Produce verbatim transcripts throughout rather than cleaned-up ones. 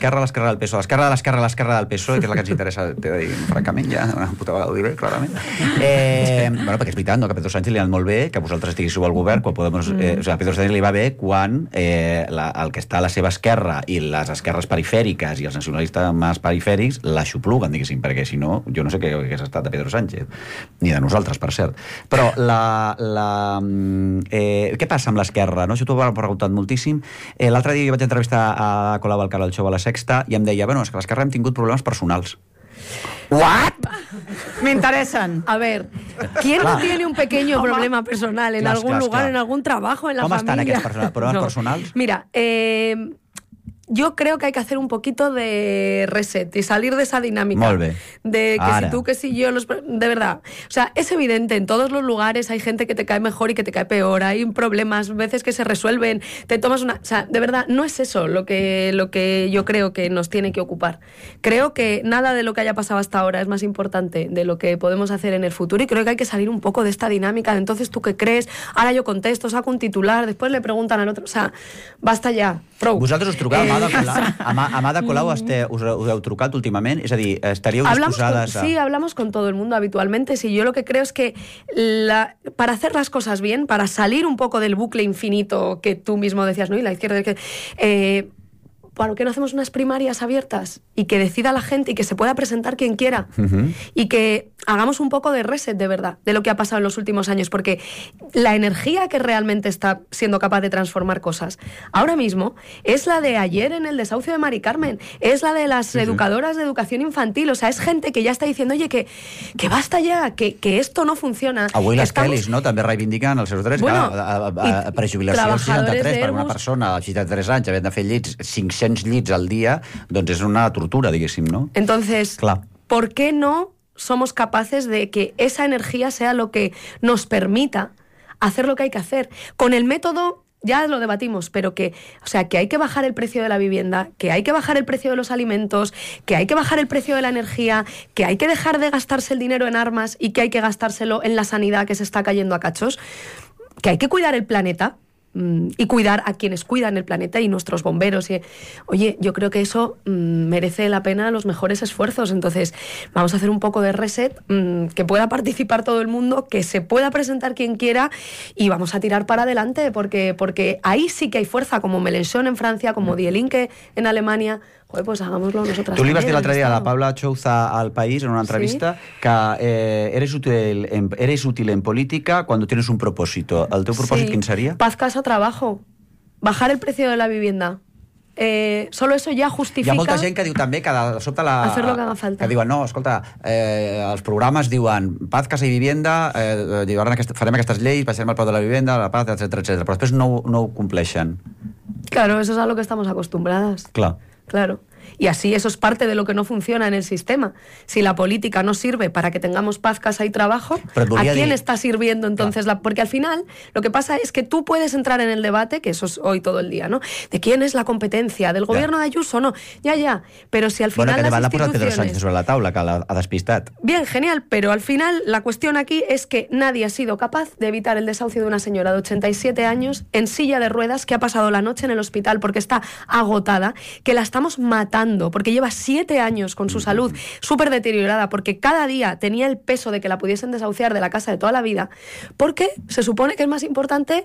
l'esquerra, l'esquerra del P S O E, l'esquerra de l'esquerra, l'esquerra del P S O E, que és la que ens interessa, t'he de dir, francament, ja, una puta vegada ho diré, clarament. Eh, bueno, perquè és veritat, no, que a Pedro Sánchez li ha anat molt bé que vosaltres estiguéssiu al govern, quan Podemos, eh, o sigui, a Pedro Sánchez li va bé quan eh, la, el que està a la seva esquerra i les esquerres perifèriques i els nacionalistes més perifèrics l'aixopluguen, diguéssim, perquè si no, jo no sé què hagués estat de Pedro Sánchez, ni de nosaltres, per cert. Però la... la eh, què passa amb l'esquerra? No? Això t'ho he preguntat moltíssim. Eh, L'altre dia jo vaig entrevistar a Colau Alcalá al Show a la Sexta i em deia, bueno, és que l'esquerra hem tingut problemes personals. What? Me interesan. A ver, ¿quién no tiene un pequeño problema personal en Clar, algún clar, lugar, clar. en algún trabajo, en la Com familia? estan aquests perso- problemes No. personals? Mira, eh, yo creo que hay que hacer un poquito de reset y salir de esa dinámica. Molt bé. De que Ara. si tú, que si yo, los, de verdad. O sea, es evidente, en todos los lugares hay gente que te cae mejor y que te cae peor, hay problemas, veces que se resuelven, te tomas una... O sea, de verdad, no es eso lo que, lo que yo creo que nos tiene que ocupar. Creo que nada de lo que haya pasado hasta ahora es más importante de lo que podemos hacer en el futuro y creo que hay que salir un poco de esta dinámica de entonces tú qué crees, ahora yo contesto, saco un titular, después le preguntan al otro... O sea, basta ya, prou. Vosaltres us truceu Eh, a Ada Colau? A Ada Colau este, us, us heu trucat últimament? És a dir, estaríeu Hablamos con, disposades a... sí, hablamos con todo el mundo habitualmente. Sí, yo lo que creo es que la, para hacer las cosas bien, para salir un poco del bucle infinito que tú mismo decías, ¿no? Y la izquierda... Que, eh, ¿por qué no hacemos unas primarias abiertas? Y que decida la gente y que se pueda presentar quien quiera. Uh-huh. Y que hagamos un poco de reset, de verdad, de lo que ha pasado en los últimos años. Porque la energía que realmente está siendo capaz de transformar cosas ahora mismo es la de ayer en el desahucio de Mari Carmen. Es la de las sí, educadoras sí. de educación infantil. O sea, es gente que ya está diciendo, oye, que, que basta ya, que, que esto no funciona. Avui les estamos... Kellys, no?, també reivindiquen els seus drets. Bueno, a, a, a, a prejubilació seixanta-tres per una persona als seixanta-tres anys havent de fer llits, cinc-cents llits al dia, doncs és una tortura, diguéssim, no? Entonces, Clar. ¿por qué no somos capaces de que esa energía sea lo que nos permita hacer lo que hay que hacer? Con el método ya lo debatimos, pero que, o sea, que hay que bajar el precio de la vivienda, que hay que bajar el precio de los alimentos, que hay que bajar el precio de la energía, que hay que dejar de gastarse el dinero en armas y que hay que gastárselo en la sanidad que se está cayendo a cachos, que hay que cuidar el planeta y cuidar a quienes cuidan el planeta y nuestros bomberos. Y, oye, yo creo que eso mmm, merece la pena los mejores esfuerzos. Entonces, vamos a hacer un poco de reset, mmm, que pueda participar todo el mundo, que se pueda presentar quien quiera y vamos a tirar para adelante porque, porque ahí sí que hay fuerza, como Mélenchon en Francia, como Die Linke en Alemania. Joder, pues hagámoslo nosotras. Tu li vas dir también, l'altre dia a la Estado. Paula Chouza al País, en una entrevista, sí? que eh, eres, útil en, eres útil en política cuando tienes un propósito. El teu propòsit Sí. quin seria? Paz, casa, trabajo. Bajar el precio de la vivienda. Eh, solo eso ya justifica... Hi ha molta gent que diu també que de sobte la... Hacer lo que haga falta. Que diuen, no, escolta, eh, els programes diuen paz, casa i vivienda, eh, diuen, aquest, farem aquestes lleis, baixarem el preu de la vivienda, la paz, etcètera, etcètera. Però després no, no ho compleixen. Claro, eso es a lo que estamos acostumbradas. Clar. Claro. Y así eso es parte de lo que no funciona en el sistema. Si la política no sirve para que tengamos paz, casa y trabajo, ¿a quién dir... está sirviendo entonces? Claro. La... Porque al final lo que pasa es que tú puedes entrar en el debate, que eso es hoy todo el día, ¿no? ¿De quién es la competencia? ¿Del gobierno de Ayuso? No, ya, ya. Pero si al final bueno, que las l'ha posat instituciones... Pedro Sánchez sobre la taula, que l'ha despistat. Bien, genial, pero al final la cuestión aquí es que nadie ha sido capaz de evitar el desahucio de una señora de ochenta y siete años en silla de ruedas que ha pasado la noche en el hospital porque está agotada, que la estamos matando, porque lleva siete años con su salud súper deteriorada, porque cada día tenía el peso de que la pudiesen desahuciar de la casa de toda la vida, porque se supone que es más importante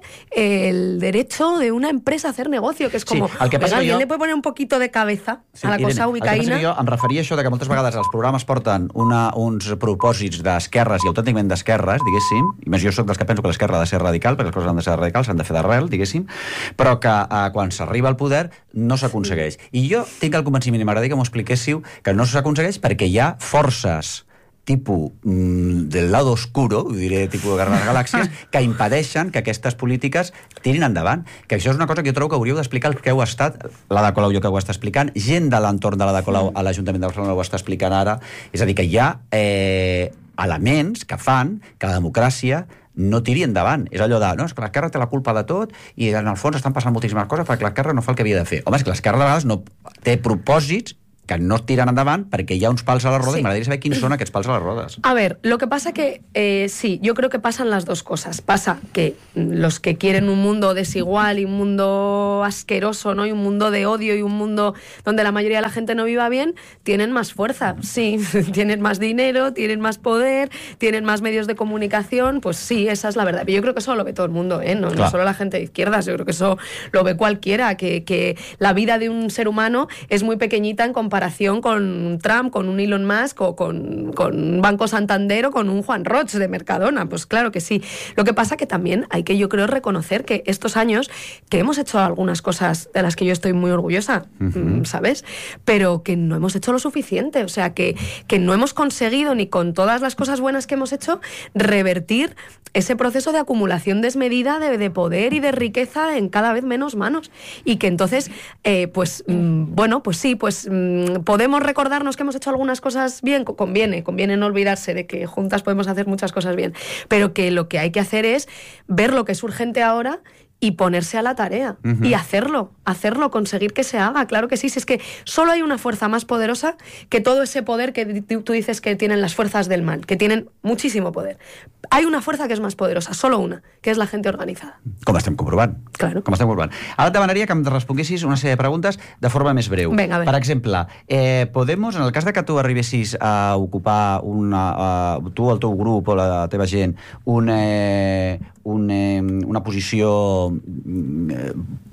el derecho de una empresa a hacer negocio, que es como, sí, el que passa alguien jo... le puede poner un poquito de cabeza sí, a la Irene, cosa ubicaïna. El que passa que jo em referia a això de que moltes vegades els programes porten una, uns propòsits d'esquerres i autènticament d'esquerres, diguéssim, i més jo soc dels que penso que l'esquerra ha de ser radical, perquè les coses han de ser radicals, s'han de fer d'arrel, diguéssim, però que eh, quan s'arriba al poder no s'aconsegueix. I jo tinc el convenciment, i m'agradaria que m'ho expliquéssiu, que no s'aconsegueix perquè hi ha forces tipus mm, del lado oscuro, ho diré tipus de Guerra de les Galàxies, que impedeixen que aquestes polítiques tirin endavant. Que això és una cosa que jo trobo que hauríeu d'explicar el que heu estat, l'Ada Colau jo que ho està explicant, gent de l'entorn de l'Ada Colau a l'Ajuntament de Barcelona ho està explicant ara, és a dir, que hi ha eh, elements que fan que la democràcia no tiri endavant. És allò de, no, és que l'esquerra té la culpa de tot i en el fons estan passant moltíssimes coses perquè l'esquerra no fa el que havia de fer. Home, és que l'esquerra de vegades no té propòsits que no tiran endavant perquè hi ha uns pals a la roda Sí. i m'agradaria saber quins són aquests pals a les rodes. A ver, lo que pasa que eh, sí, yo creo que pasan las dos cosas. Pasa que los que quieren un mundo desigual y un mundo asqueroso, ¿no? Y un mundo de odio y un mundo donde la mayoría de la gente no viva bien, tienen más fuerza, sí, tienen más dinero, tienen más poder, tienen más medios de comunicación, pues sí, esa es la verdad. Pero yo creo que eso lo ve todo el mundo, ¿eh? No, no solo la gente de izquierdas, yo creo que eso lo ve cualquiera, que, que la vida de un ser humano es muy pequeñita en comparación con Trump, con un Elon Musk o con, con un Banco Santander o con un Juan Roig de Mercadona. Pues claro que sí. Lo que pasa que también hay que, yo creo, reconocer que estos años que hemos hecho algunas cosas de las que yo estoy muy orgullosa, uh-huh. ¿sabes? Pero que no hemos hecho lo suficiente. O sea, que, que no hemos conseguido, ni con todas las cosas buenas que hemos hecho, revertir ese proceso de acumulación desmedida de, de poder y de riqueza en cada vez menos manos. Y que entonces, eh, pues, mmm, bueno, pues sí, pues mmm, podemos recordarnos que hemos hecho algunas cosas bien, conviene, conviene no olvidarse de que juntas podemos hacer muchas cosas bien, pero que lo que hay que hacer es ver lo que es urgente ahora y ponerse a la tarea, uh-huh. y hacerlo, hacerlo, conseguir que se haga, claro que sí, si es que solo hay una fuerza más poderosa que todo ese poder que tú dices que tienen las fuerzas del mal, que tienen muchísimo poder. Hay una fuerza que és més poderosa, solo una, que és la gent organitzada. Com estem comprovant. Claro. Com estem comprovant. Ara et demanaria que em responguessis una sèrie de preguntes de forma més breu. Venga, a ver. Per exemple, eh, Podemos, en el cas de que tu arribessis a ocupar una, uh, tu, el teu grup o la teva gent, un, eh, un, eh, una posició eh,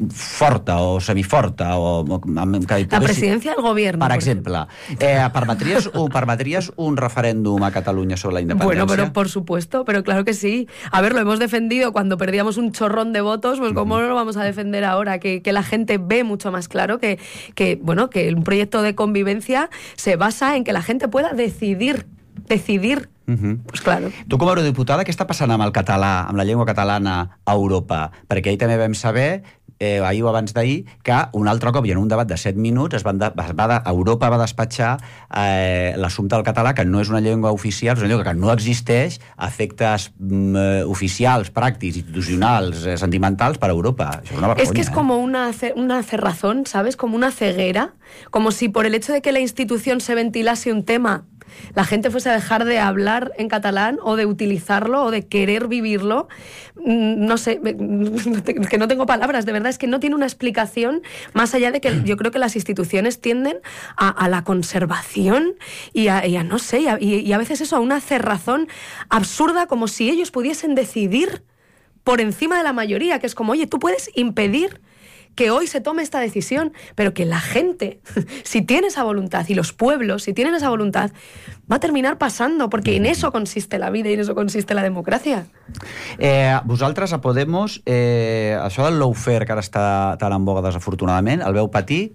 forta o semiforta o, o que la presidencia del gobierno, per exemple, eh, permetries, o permetries un referèndum a Catalunya sobre la independència? Bueno, pero por supuesto, pero claro que sí. A ver, lo hemos defendido cuando perdíamos un chorrón de votos, pues ¿cómo no lo vamos a defender ahora? Que, que la gente ve mucho más claro que, que, bueno, que un proyecto de convivencia se basa en que la gente pueda decidir, decidir. Uh-huh. Pues claro. Tu com a eurodiputada, què està passant amb el català, amb la llengua catalana a Europa? Perquè ahir també vam saber, eh, ahir o abans d'ahir, que un altre cop, i en un debat de set minuts, es van de, es va de, Europa va despatxar eh, l'assumpte del català, que no és una llengua oficial, és una llengua que no existeix a efectes mm, oficials, pràctics, institucionals, eh, sentimentals per a Europa. Això és una vergonya. Es que es eh? como una, una cerrazón, ¿sabes? Como una ceguera, como si por el hecho de que la institución se ventilase un tema, la gente fuese a dejar de hablar en catalán o de utilizarlo o de querer vivirlo. No sé, que no tengo palabras, de verdad, es que no tiene una explicación más allá de que yo creo que las instituciones tienden a, a la conservación y a, y a no sé, y a, y a veces eso, a una cerrazón absurda, como si ellos pudiesen decidir por encima de la mayoría, que es como, oye, tú puedes impedir que hoy se tome esta decisión, pero que la gente, si tiene esa voluntad, y los pueblos, si tienen esa voluntad, va a terminar passando, perquè en eso consiste la vida i en eso consiste la democràcia. Eh, vosaltres a Podemos, eh, això del lawfare, que ara està tan en boga desafortunadament, el veu patir,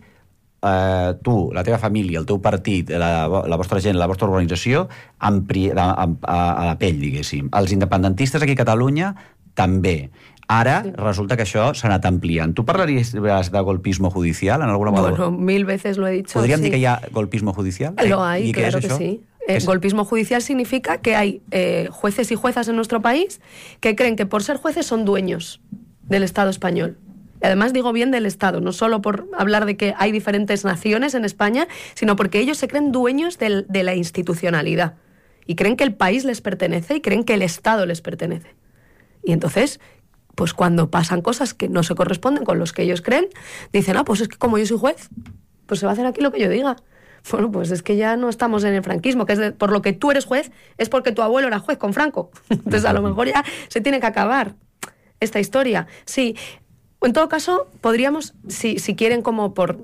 eh, tu, la teva família, el teu partit, la, la vostra gent, la vostra organització, amb, a, a, a la pell, diguéssim. Els independentistes aquí a Catalunya, també. Ara sí. Resulta que això s'ha anat ampliant. Tu parlaries de golpismo judicial en alguna manera? Bueno, mil veces lo he dicho. ¿Podríem sí. dir que hi ha golpismo judicial? Lo hay, claro que sí. Eh, golpismo judicial significa que hay eh, jueces y juezas en nuestro país que creen que por ser jueces son dueños del Estado español. Y además digo bien del Estado, no solo por hablar de que hay diferentes naciones en España, sino porque ellos se creen dueños del, de la institucionalidad. Y creen que el país les pertenece y creen que el Estado les pertenece. Y entonces, pues cuando pasan cosas que no se corresponden con los que ellos creen, dicen, ah, pues es que como yo soy juez, pues se va a hacer aquí lo que yo diga. Bueno, pues es que ya no estamos en el franquismo, que es de, por lo que tú eres juez, es porque tu abuelo era juez con Franco. Entonces a lo mejor ya se tiene que acabar esta historia. Sí, en todo caso, podríamos, si, si quieren como por,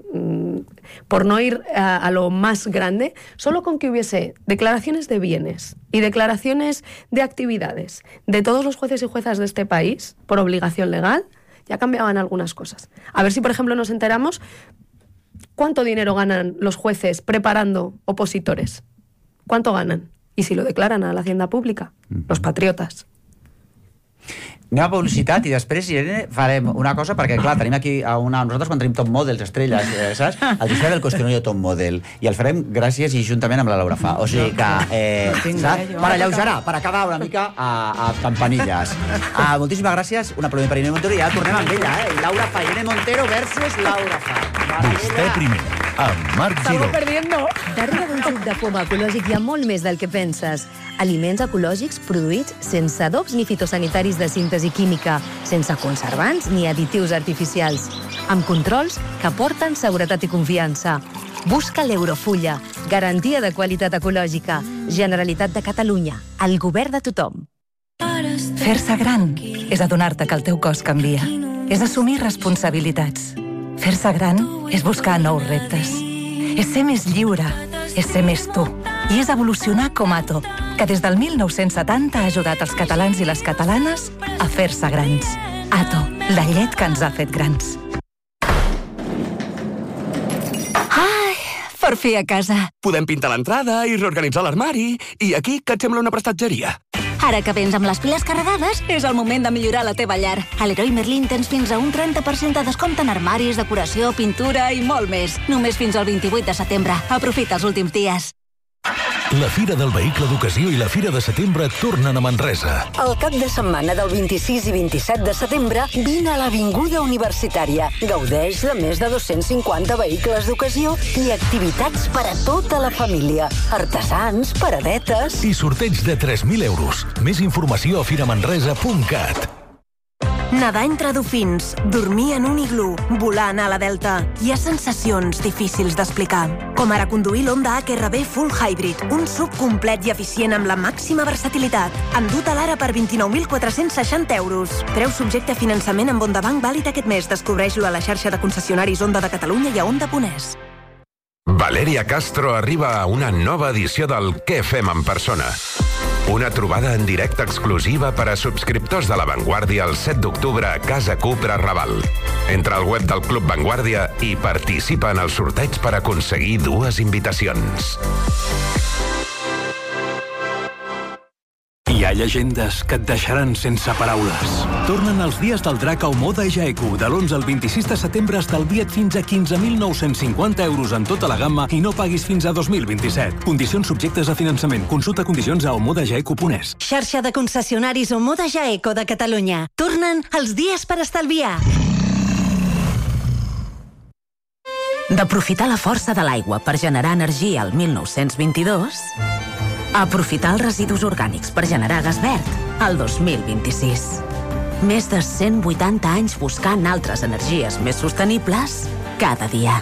por no ir a, a lo más grande, solo con que hubiese declaraciones de bienes y declaraciones de actividades de todos los jueces y juezas de este país, por obligación legal, ya cambiaban algunas cosas. A ver si, por ejemplo, nos enteramos cuánto dinero ganan los jueces preparando opositores. ¿Cuánto ganan? Y si lo declaran a la hacienda pública, los patriotas. Anem a publicitat i després, Irene, farem una cosa, perquè, clar, tenim aquí a una... Nosaltres quan tenim top models, estrelles, eh, saps? El Josep del qüestionari top model. I el farem gràcies i juntament amb la Laura Fa. O sigui que, eh, no saps? Per alleugerar, per acabar una mica a, a campanilles. Ah, moltíssimes gràcies. Un aplaudiment per Irene Montero i ja tornem amb ella, eh? Laura Fa, Irene Montero versus Laura Fa. Vostè primer. amb Marc Giró. Salgo perdiendo. Darrere d'un suc de poma ecològic hi ha molt més del que penses. Aliments ecològics produïts sense adobs ni fitosanitaris de síntesi química, sense conservants ni additius artificials, amb controls que aporten seguretat i confiança. Busca l'Eurofulla, garantia de qualitat ecològica. Generalitat de Catalunya, el govern de tothom. Fer-se gran és adonar-te que el teu cos canvia. És assumir responsabilitats. Fer-se gran és buscar nous reptes. És ser més lliure. És ser més tu. I és evolucionar com Ato, que des del mil nou-cents setanta ha ajudat els catalans i les catalanes a fer-se grans. Ato, la llet que ens ha fet grans. Ai, per fi a casa. Podem pintar l'entrada i reorganitzar l'armari. I aquí, què et sembla una prestatgeria? Ara que vens amb les piles carregades, és el moment de millorar la teva llar. A l'Heroi Merlin tens fins a un trenta per cent de descompte en armaris, decoració, pintura i molt més. Només fins al vint-i-vuit de setembre. Aprofita els últims dies. La Fira del Vehicle d'Ocasió i la Fira de Setembre tornen a Manresa. El cap de setmana del vint-i-sis i vint-i-set de setembre vine a l'Avinguda Universitària. Gaudeix de més de dos-cents cinquanta vehicles d'ocasió i activitats per a tota la família. Artesans, paradetes... I sorteig de tres mil euros. Més informació a firamanresa punt cat. Nedar entre dofins, dormir en un iglú, volar a la Delta. Hi ha sensacions difícils d'explicar. Com ara conduir l'Honda H R V Full Hybrid, un S U V complet i eficient amb la màxima versatilitat. Endut a l'ara per vint-i-nou mil quatre-cents seixanta euros. Preu subjecte a finançament amb Honda Bank vàlid aquest mes. Descobreix-lo a la xarxa de concessionaris Honda de Catalunya i a honda punt es. Valeria Castro arriba a una nova edició del Què fem en persona? Una trobada en directe exclusiva per a subscriptors de La Vanguardia el set d'octubre a Casa Cupra Raval. Entra al web del Club Vanguardia i participa en el sorteig per aconseguir dues invitacions. Hi ha llegendes que et deixaran sense paraules. Tornen els dies del drac a Omoda Jaeku. De l'onze al vint-i-sis de setembre estalvia't fins a quinze mil nou-cents cinquanta euros en tota la gamma i no paguis fins a dos mil vint-i-set. Condicions subjectes a finançament. Consulta condicions a omoda jaeku punt es. Xarxa de concessionaris Omoda Jaeco de Catalunya. Tornen els dies per estalviar. D'aprofitar la força de l'aigua per generar energia al mil nou-cents vint-i-dos... aprofitar els residus orgànics per generar gas verd al dos mil vint-i-sis. Més de cent vuitanta anys buscant altres energies més sostenibles cada dia.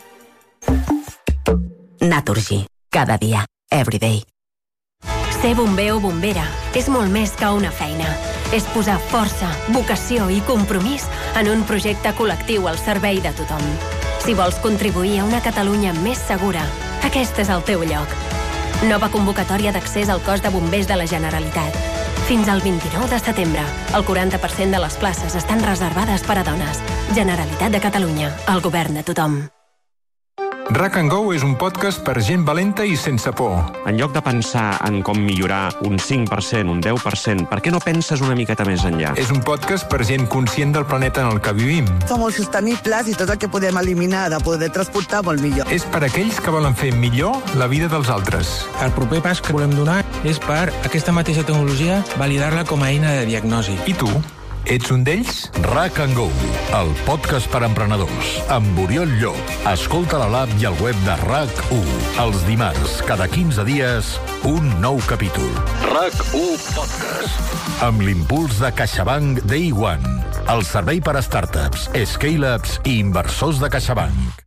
Naturgy. Cada dia. Every day. Ser bomber o bombera és molt més que una feina. És posar força, vocació i compromís en un projecte col·lectiu al servei de tothom. Si vols contribuir a una Catalunya més segura, aquest és el teu lloc. Nova convocatòria d'accés al cos de bombers de la Generalitat. Fins al vint-i-nou de setembre, el quaranta per cent de les places estan reservades per a dones. Generalitat de Catalunya, el govern de tothom. Rack and Go és un podcast per gent valenta i sense por. En lloc de pensar en com millorar un cinc per cent, un deu per cent, per què no penses una miqueta més enllà? És un podcast per gent conscient del planeta en el que vivim. Som molt sostenibles i tot el que podem eliminar de poder transportar molt millor. És per aquells que volen fer millor la vida dels altres. El proper pas que volem donar és per aquesta mateixa tecnologia validar-la com a eina de diagnosi. I tu? Ets un d'ells? Rack and Go, el podcast per emprenedors, amb Oriol Llop. Escolta la l'app i al web de RAC u. Els dimarts, cada quinze dies, un nou capítol. RAC u Podcast. Amb l'impuls de CaixaBank Day One. El servei per a startups, scale-ups i inversors de CaixaBank.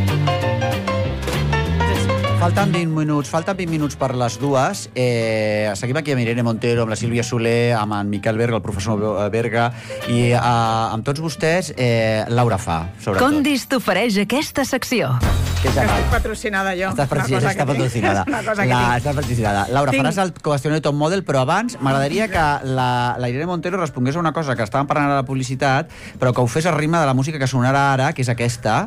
Falten vint minuts, falten vint minuts per les dues. Eh, seguim aquí amb Irene Montero, amb la Sílvia Soler, amb en Miquel Berga, el professor Berga, i eh, amb tots vostès, eh, Laura Fa, sobretot. Condis t'ofereix aquesta secció. Que és Estic patrocinada jo. Estàs patrocinada, està patrocinada. La, estàs patrocinada. Laura, Tinc. faràs el qüestionari Top Model, però abans m'agradaria que la, la Irene Montero respongués a una cosa que estàvem parlant a la publicitat, però que ho fes a ritme de la música que sonarà ara, que és aquesta.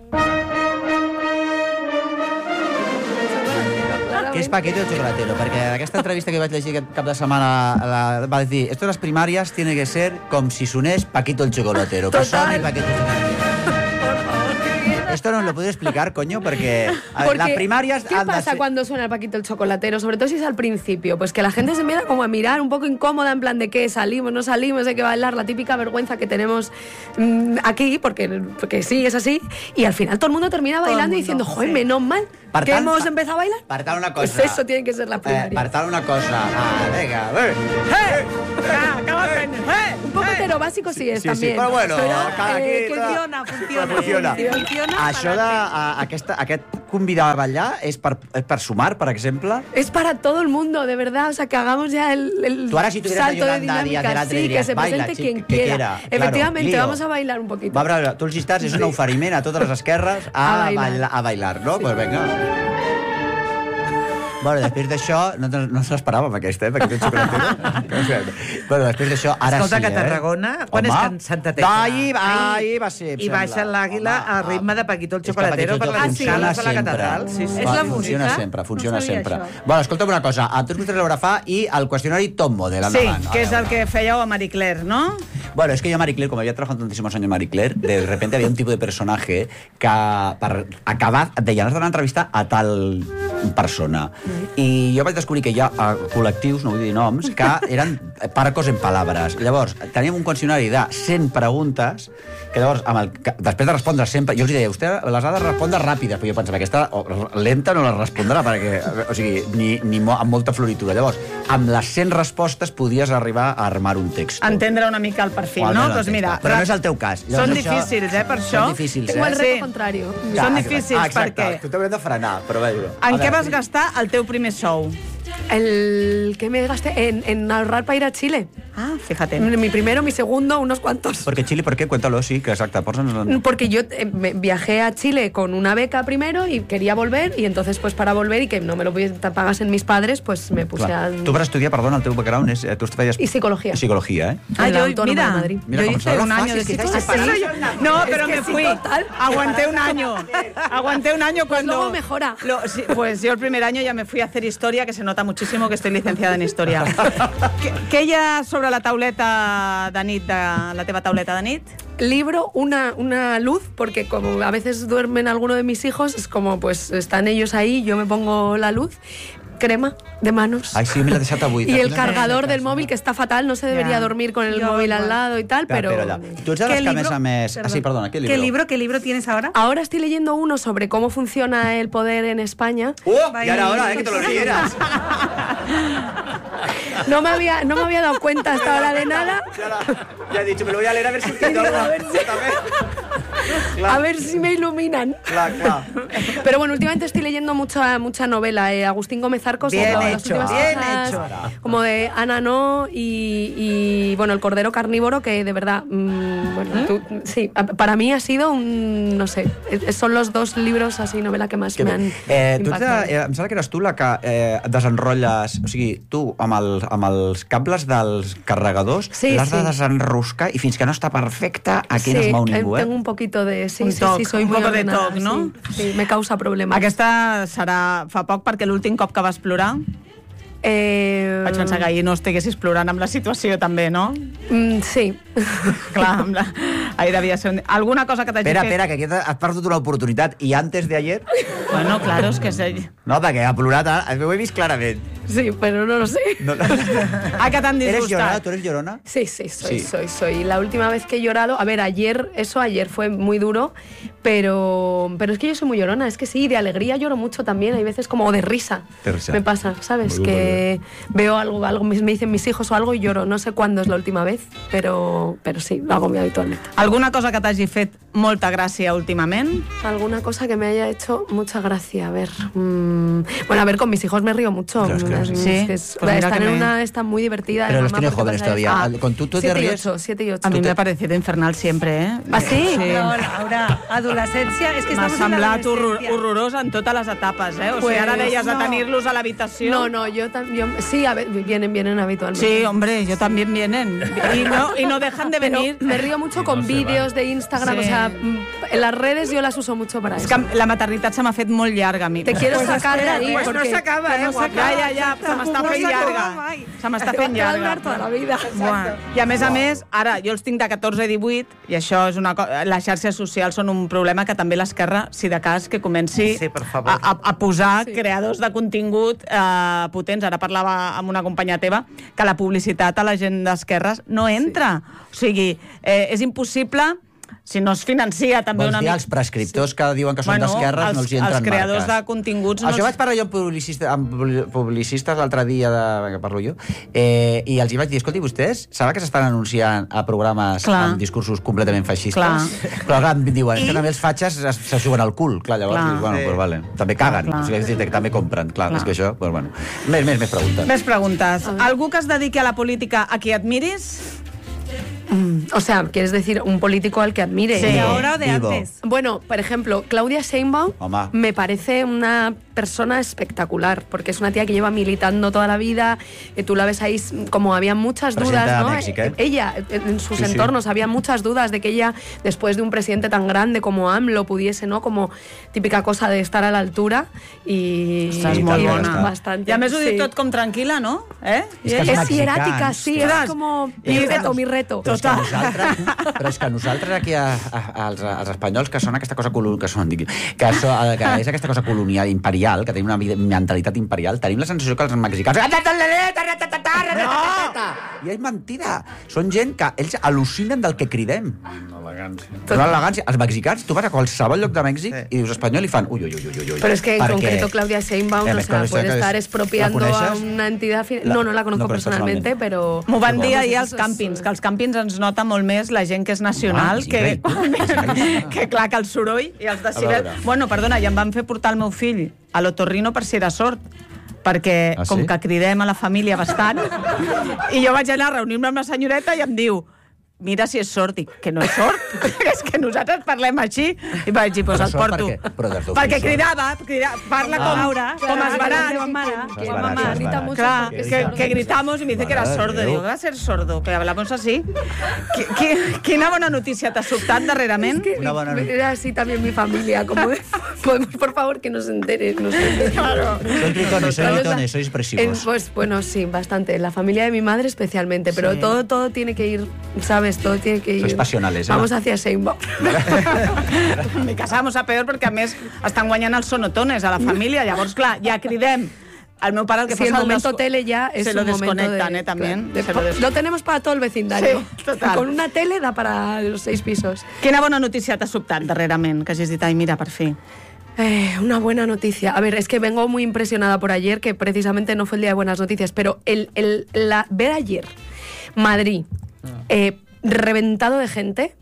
Que és Paquito el Chocolatero, perquè aquesta entrevista que vaig llegir aquest cap de setmana la, va dir, esto de las primarias tiene que ser com si sonés Paquito el Chocolatero. Que soni Paquito el Chocolatero. esto nos lo puedes explicar, coño, porque, a ver, Porque, las primarias... ¿qué han de pasa ser- cuando suena el Paquito el chocolatero? Sobre todo si es al principio. Pues que la gente se empieza como a mirar un poco incómoda, en plan de qué, salimos, no salimos, hay que bailar, la típica vergüenza que tenemos mmm, aquí, porque, porque sí, es así. Y al final todo el mundo termina Todo el bailando y mundo, diciendo, joder, sí. menos mal Per que tant, hemos pa- empezado a bailar. Per tant, una cosa... Pues eso tiene que ser la Eh, primaria. per tant, una cosa... Ah, vinga, bé. Eh! Ja, acaba fent. Eh! Un poco heterobásico sí es Sí, sí, también. però bueno, Pero, cada eh, qui- Funciona, funciona. Funciona. Funciona. Això de a, aquesta, aquest convidar a ballar és per, és per sumar, per exemple? Es para todo el mundo, de verdad. O sea, que hagamos ya el, el Tú ahora si tuvieras a salto de Yolanda Díaz dinámica. delante, Sí, dirías, que se "Baila, presente chica, quien que quiera. quiera". Claro, Efectivamente, lío. vamos a bailar un poquito. Va, a veure, tu els llistats és un oferiment a totes les esquerres a, A a, bailar. bailar. a bailar, no? Doncs pues vinga. Bueno, després d'això, no, no se l'esperàvem aquesta, eh? Perquè té xocolatero. Bueno, després d'això, ara Escolta, sí, que a eh? Tarragona, quan és Home, que en Santa Tecla? Ahir, ahir va ser, em I baixa sembla. l'àguila Home, a ritme de Paquito el És que xocolatero per Paquito les funciona escales de la sempre. catedral. Sí, sí. Va, funciona sempre, funciona sempre. Bueno, escolta'm una cosa, a tu es l'haurà fa i el qüestionari Top Model, Sí, endavant. que és el que fèieu a Marie Claire, ¿no? Bueno, es que yo Marie Claire, como había trabajado tantísimos años en Marie Claire, de repente había un tipo de personaje que per acabar de llenar de una entrevista a tal persona. I jo vaig descobrir que hi ha eh, col·lectius, no vull dir noms, que eren parcos en palabres. Llavors, teníem un qüestionari de cent preguntes que llavors, amb el, que, després de respondre sempre, jo els deia, vostè les ha de respondre ràpides, però jo pensava, aquesta o, lenta no les respondrà, perquè, o sigui, ni, ni mo, amb molta floritura. Llavors, amb les cent respostes podies arribar a armar un text. Entendre una mica el perfil, no? Doncs mira... Però no és el teu cas. Són difícils, eh, per això. Són difícils, Tengo eh? el reto contrario. Són difícils ah, exacte. perquè... Tu t'haurem de frenar, però bé. En què vas gastar el teu primer sou? El que me gasté en, en ahorrar para ir a Chile. Ah, fíjate. Mi primero, mi segundo, unos cuantos. ¿Por qué Chile? ¿Por qué? Cuéntalo, sí, que exacto. Porque yo eh, me viajé a Chile con una beca primero y quería volver, y entonces pues para volver y que no me lo pagasen mis padres, pues me puse Clar. a... Tu per estudiar, perdona, el teu background és... Tu feies... Y psicología. Psicología, ¿eh? Ah, En la yo, Autónoma mira, de Madrid. Mira yo cómo hice son un los año de fáciles que psicología. estáis Sí. No, Es pero que me sí, fui. total. Aguanté un año. Aguanté un año cuando... luego mejora. Lo- sí, pues yo el primer año ya me fui a hacer historia, que se nota muchísimo que estoy licenciada en historia. ¿Qué, què hi ha sobre la tauleta de nit, de la teva tauleta de nit? Libro una, una luz, porque como a veces duermen alguno de mis hijos, es como pues están ellos ahí, yo me pongo la luz, crema de manos. Ai, sí, me l'ha deixat avui. Y el cargador del móvil, que está fatal, no se debería Ya. dormir con el Yo móvil igual. al lado y tal, pero... Pero allà. Tu ets de les ¿Qué que a més libro? a més... Ah, sí, perdona, ¿qué libro? ¿Qué libro, qué libro tienes ahora? Ahora estoy leyendo uno sobre cómo funciona el poder en España. ¡Oh! Ya era hora, ¿eh? Que te lo leyeras. No me había, no me había dado cuenta hasta ahora de nada. Ya he dicho, me lo voy a leer a ver si entiendo algo. A ver si- A ver si me iluminan. Claro, claro. Pero bueno, últimamente estoy leyendo mucha mucha novela. Eh, Agustín Gómez Arcos, Bien como las hecho, últimas bien cosas, hecho. como de Ana No y, y, bueno, El Cordero Carnívoro, que de verdad, mmm, bueno, tú- sí, a- para mí ha sido un, no sé, es- son los dos libros así, novela que más Que me bé. han Eh, tu ets de, impactado. eh, em sembla que eres tu la que eh, desenrotlles... O sigui, tu, amb, el, amb els cables dels carregadors, Sí, l'has de sí. desenroscar i fins que no està perfecta, aquí no es Sí, mou eh, ningú, eh? tengo un poquito de... Sí, Un sí, toc, sí, soy un muy poco de ordenada, toc, no? Sí, sí, me causa problemas. Aquesta serà fa poc, perquè l'últim cop que vas plorar Eh, vaig pensar que ahir no estiguessis plorant amb la situació també, no? mm, sí. Clar, amb la... ahir devia ser un... Alguna cosa que t'hagi Espera, fet... espera, que aquí has perdut una oportunitat. I antes de ayer... Bueno, claro, és que és ell. No, perquè ha plorat, ara, ho he vist clarament. Sí, pero no lo sé. No, Ah, que t'han ¿Eres llorona? disgustat. ¿Tú eres llorona? Sí, sí, soy, Sí. soy, soy. La última vez que he llorado, a ver, ayer, eso ayer fue muy duro, pero, pero es que yo soy muy llorona, es que sí, de alegría lloro mucho también, hay veces como de risa. De risa. Me pasa, ¿sabes? Muy que veo algo, algo, me me dicen mis hijos o algo y lloro, no sé cuándo es la última vez, pero, pero sí, lo hago muy habitualmente. Alguna cosa que t'hagi fet molta gràcia últimament? Alguna cosa que me haya hecho mucha gracia, a ver. mmm, bueno, a ver, con mis hijos me río mucho. Claro, es que- Es- Sí, es que es- pues mira están que en me- una, están muy divertidas. Pero los mamá, tienes ¿por qué jóvenes pasa todavía. eso? Ah, ¿con tú- tú te siete y ríes? ocho, siete y ocho. A mi te- me ha parecido infernal siempre, eh? ¿Ah, sí? No, Laura, adolescència... És que M'ha estamos en semblat horror, l'adolescència. horrorós en totes les etapes, eh? O Pues, sigui, ara deies de no. tenir-los a l'habitació. No, no, yo también. Sí, a ver, vienen, vienen habitualmente. Sí, hombre, yo también vienen. Y no, y no dejan de Pero venir. me río mucho con vídeos de Instagram, Sí. o sea, mm, en las redes yo las uso mucho para És eso. que la maternitat se m'ha fet molt llarga a mi. Te quiero Pues sacar de espera, ahí, pues porque- no s'acaba, que eh? no guapa? s'acaba, Ja, ja, ja se m'està fent llarga. Se m'està fent llarga. Va durar tota la vida. Bueno. I a més a més, ara, jo els tinc de catorze i divuit, i això és una cosa... Les xarxes socials són un problema que també l'esquerra, si de cas, que comenci sí, per favor. a, a posar sí. creadors de contingut eh, potents. Ara parlava amb una companya teva que la publicitat a la gent d'esquerres no entra. Sí. O sigui, eh, és impossible... Si no es financia també Vols una dir mica... els prescriptors sí. que diuen que són bueno, d'esquerres els, no els hi entren els creadors marques. de continguts... No Això els... vaig parlar jo amb publicistes, amb publicistes l'altre dia, de, que parlo jo, eh, i els hi vaig dir, escolti, vostès saben que s'estan anunciant a programes clar. amb discursos completament feixistes? Clar. Però clar, em diuen, I... que també els fatxes se, se juguen al cul. Clar, llavors, clar. Dius, bueno, sí. pues vale. També caguen, clar. O sigui, que també compren. Clar, clar. És que això, pues bueno. Més, més, més preguntes. Més preguntes. Algú que es dediqui a la política a qui admiris? Mm, o sea, ¿quieres decir un político al que admire? Sí, ¿de ahora o de Vivo. antes? Bueno, por ejemplo, Claudia Sheinbaum Oma. me parece una persona espectacular, porque es una tía que lleva militando toda la vida, que tú la ves ahí como había muchas Presidenta dudas, ¿no? de México, ¿eh? Ella, en sus sí, entornos, sí. había muchas dudas de que ella, después de un presidente tan grande como AMLO, pudiese, ¿no? Como típica cosa de estar a la altura y... Estàs molt y bona. Bastante. I a més ho dic sí. tot com tranquil·la, no? Eh? És, és, és hieràtica, sí, és com mi reto, mi reto. Però és, que nosaltres, però és que nosaltres aquí, a, a, als, als espanyols, que són aquesta cosa colonial, que, són, que, so, que és aquesta cosa colonial, imperial, que tenim una mentalitat imperial, tenim la sensació que els mexicans... No! I és mentida. Són gent que ells al·lucinen del que cridem. Elegància. Una elegància. Els mexicans, tu vas a qualsevol lloc de Mèxic sí. i dius espanyol i fan uy, uy, uy, uy, uy. Pero es que en Perquè... concreto Claudia Sheinbaum, eh, o sea, puede estar expropiando a una entidad... La... No, no la conozco no, personalmente, però... M'ho van dir ahir als càmpings, que als càmpings ens nota molt més la gent que és nacional, ah, que, que clar, que el soroll i els decibels... Bueno, perdona, ja em van fer portar el meu fill a l'otorrino per si era sord, perquè ah, sí? com que cridem a la família bastant, i jo vaig anar a reunir-me amb la senyoreta i em diu mira si és sord, dic, que no és sord, és que nosaltres parlem així, i vaig dir, doncs el porto. Perquè, perquè cridava, cridava, parla com, Laura, com es barà. Que mamá grita mucho. Clar, que, que gritamos y me dice que era sordo. Digo, va a ser sordo, que hablamos así. Qui, qui, quina bona notícia t'ha sobtat darrerament? Es que Una bona notícia. era así también mi familia, como de, podemos, por favor, que nos entere. Nos entere. Claro. Sois tritones, sois tritones, sois expresivos. En, pues, bueno, sí, bastante. La familia de mi madre especialmente, pero sí. todo, todo tiene que ir, ¿sabes? Todo tiene que ir... Sois pasionales, eh? Vamos hacia Sheinbaum. Mi casa vamos a peor perquè, a més, estan guanyant els sonotones a la família. Llavors, clar, ja cridem. El meu pare el que si fa el momento des... tele ya es se lo un momento desconectan, de, eh, también. De, se lo, des... lo tenemos para todo el vecindario. Sí, total. Con una tele da para los seis pisos. Quina bona notícia t'ha sobtat darrerament? Que hagis dit, ai, mira, per fi. Eh, una buena noticia. A ver, es que vengo muy impresionada por ayer, que precisamente no fue el día de buenas noticias, pero el, el, la, ver ayer Madrid eh, reventado de gente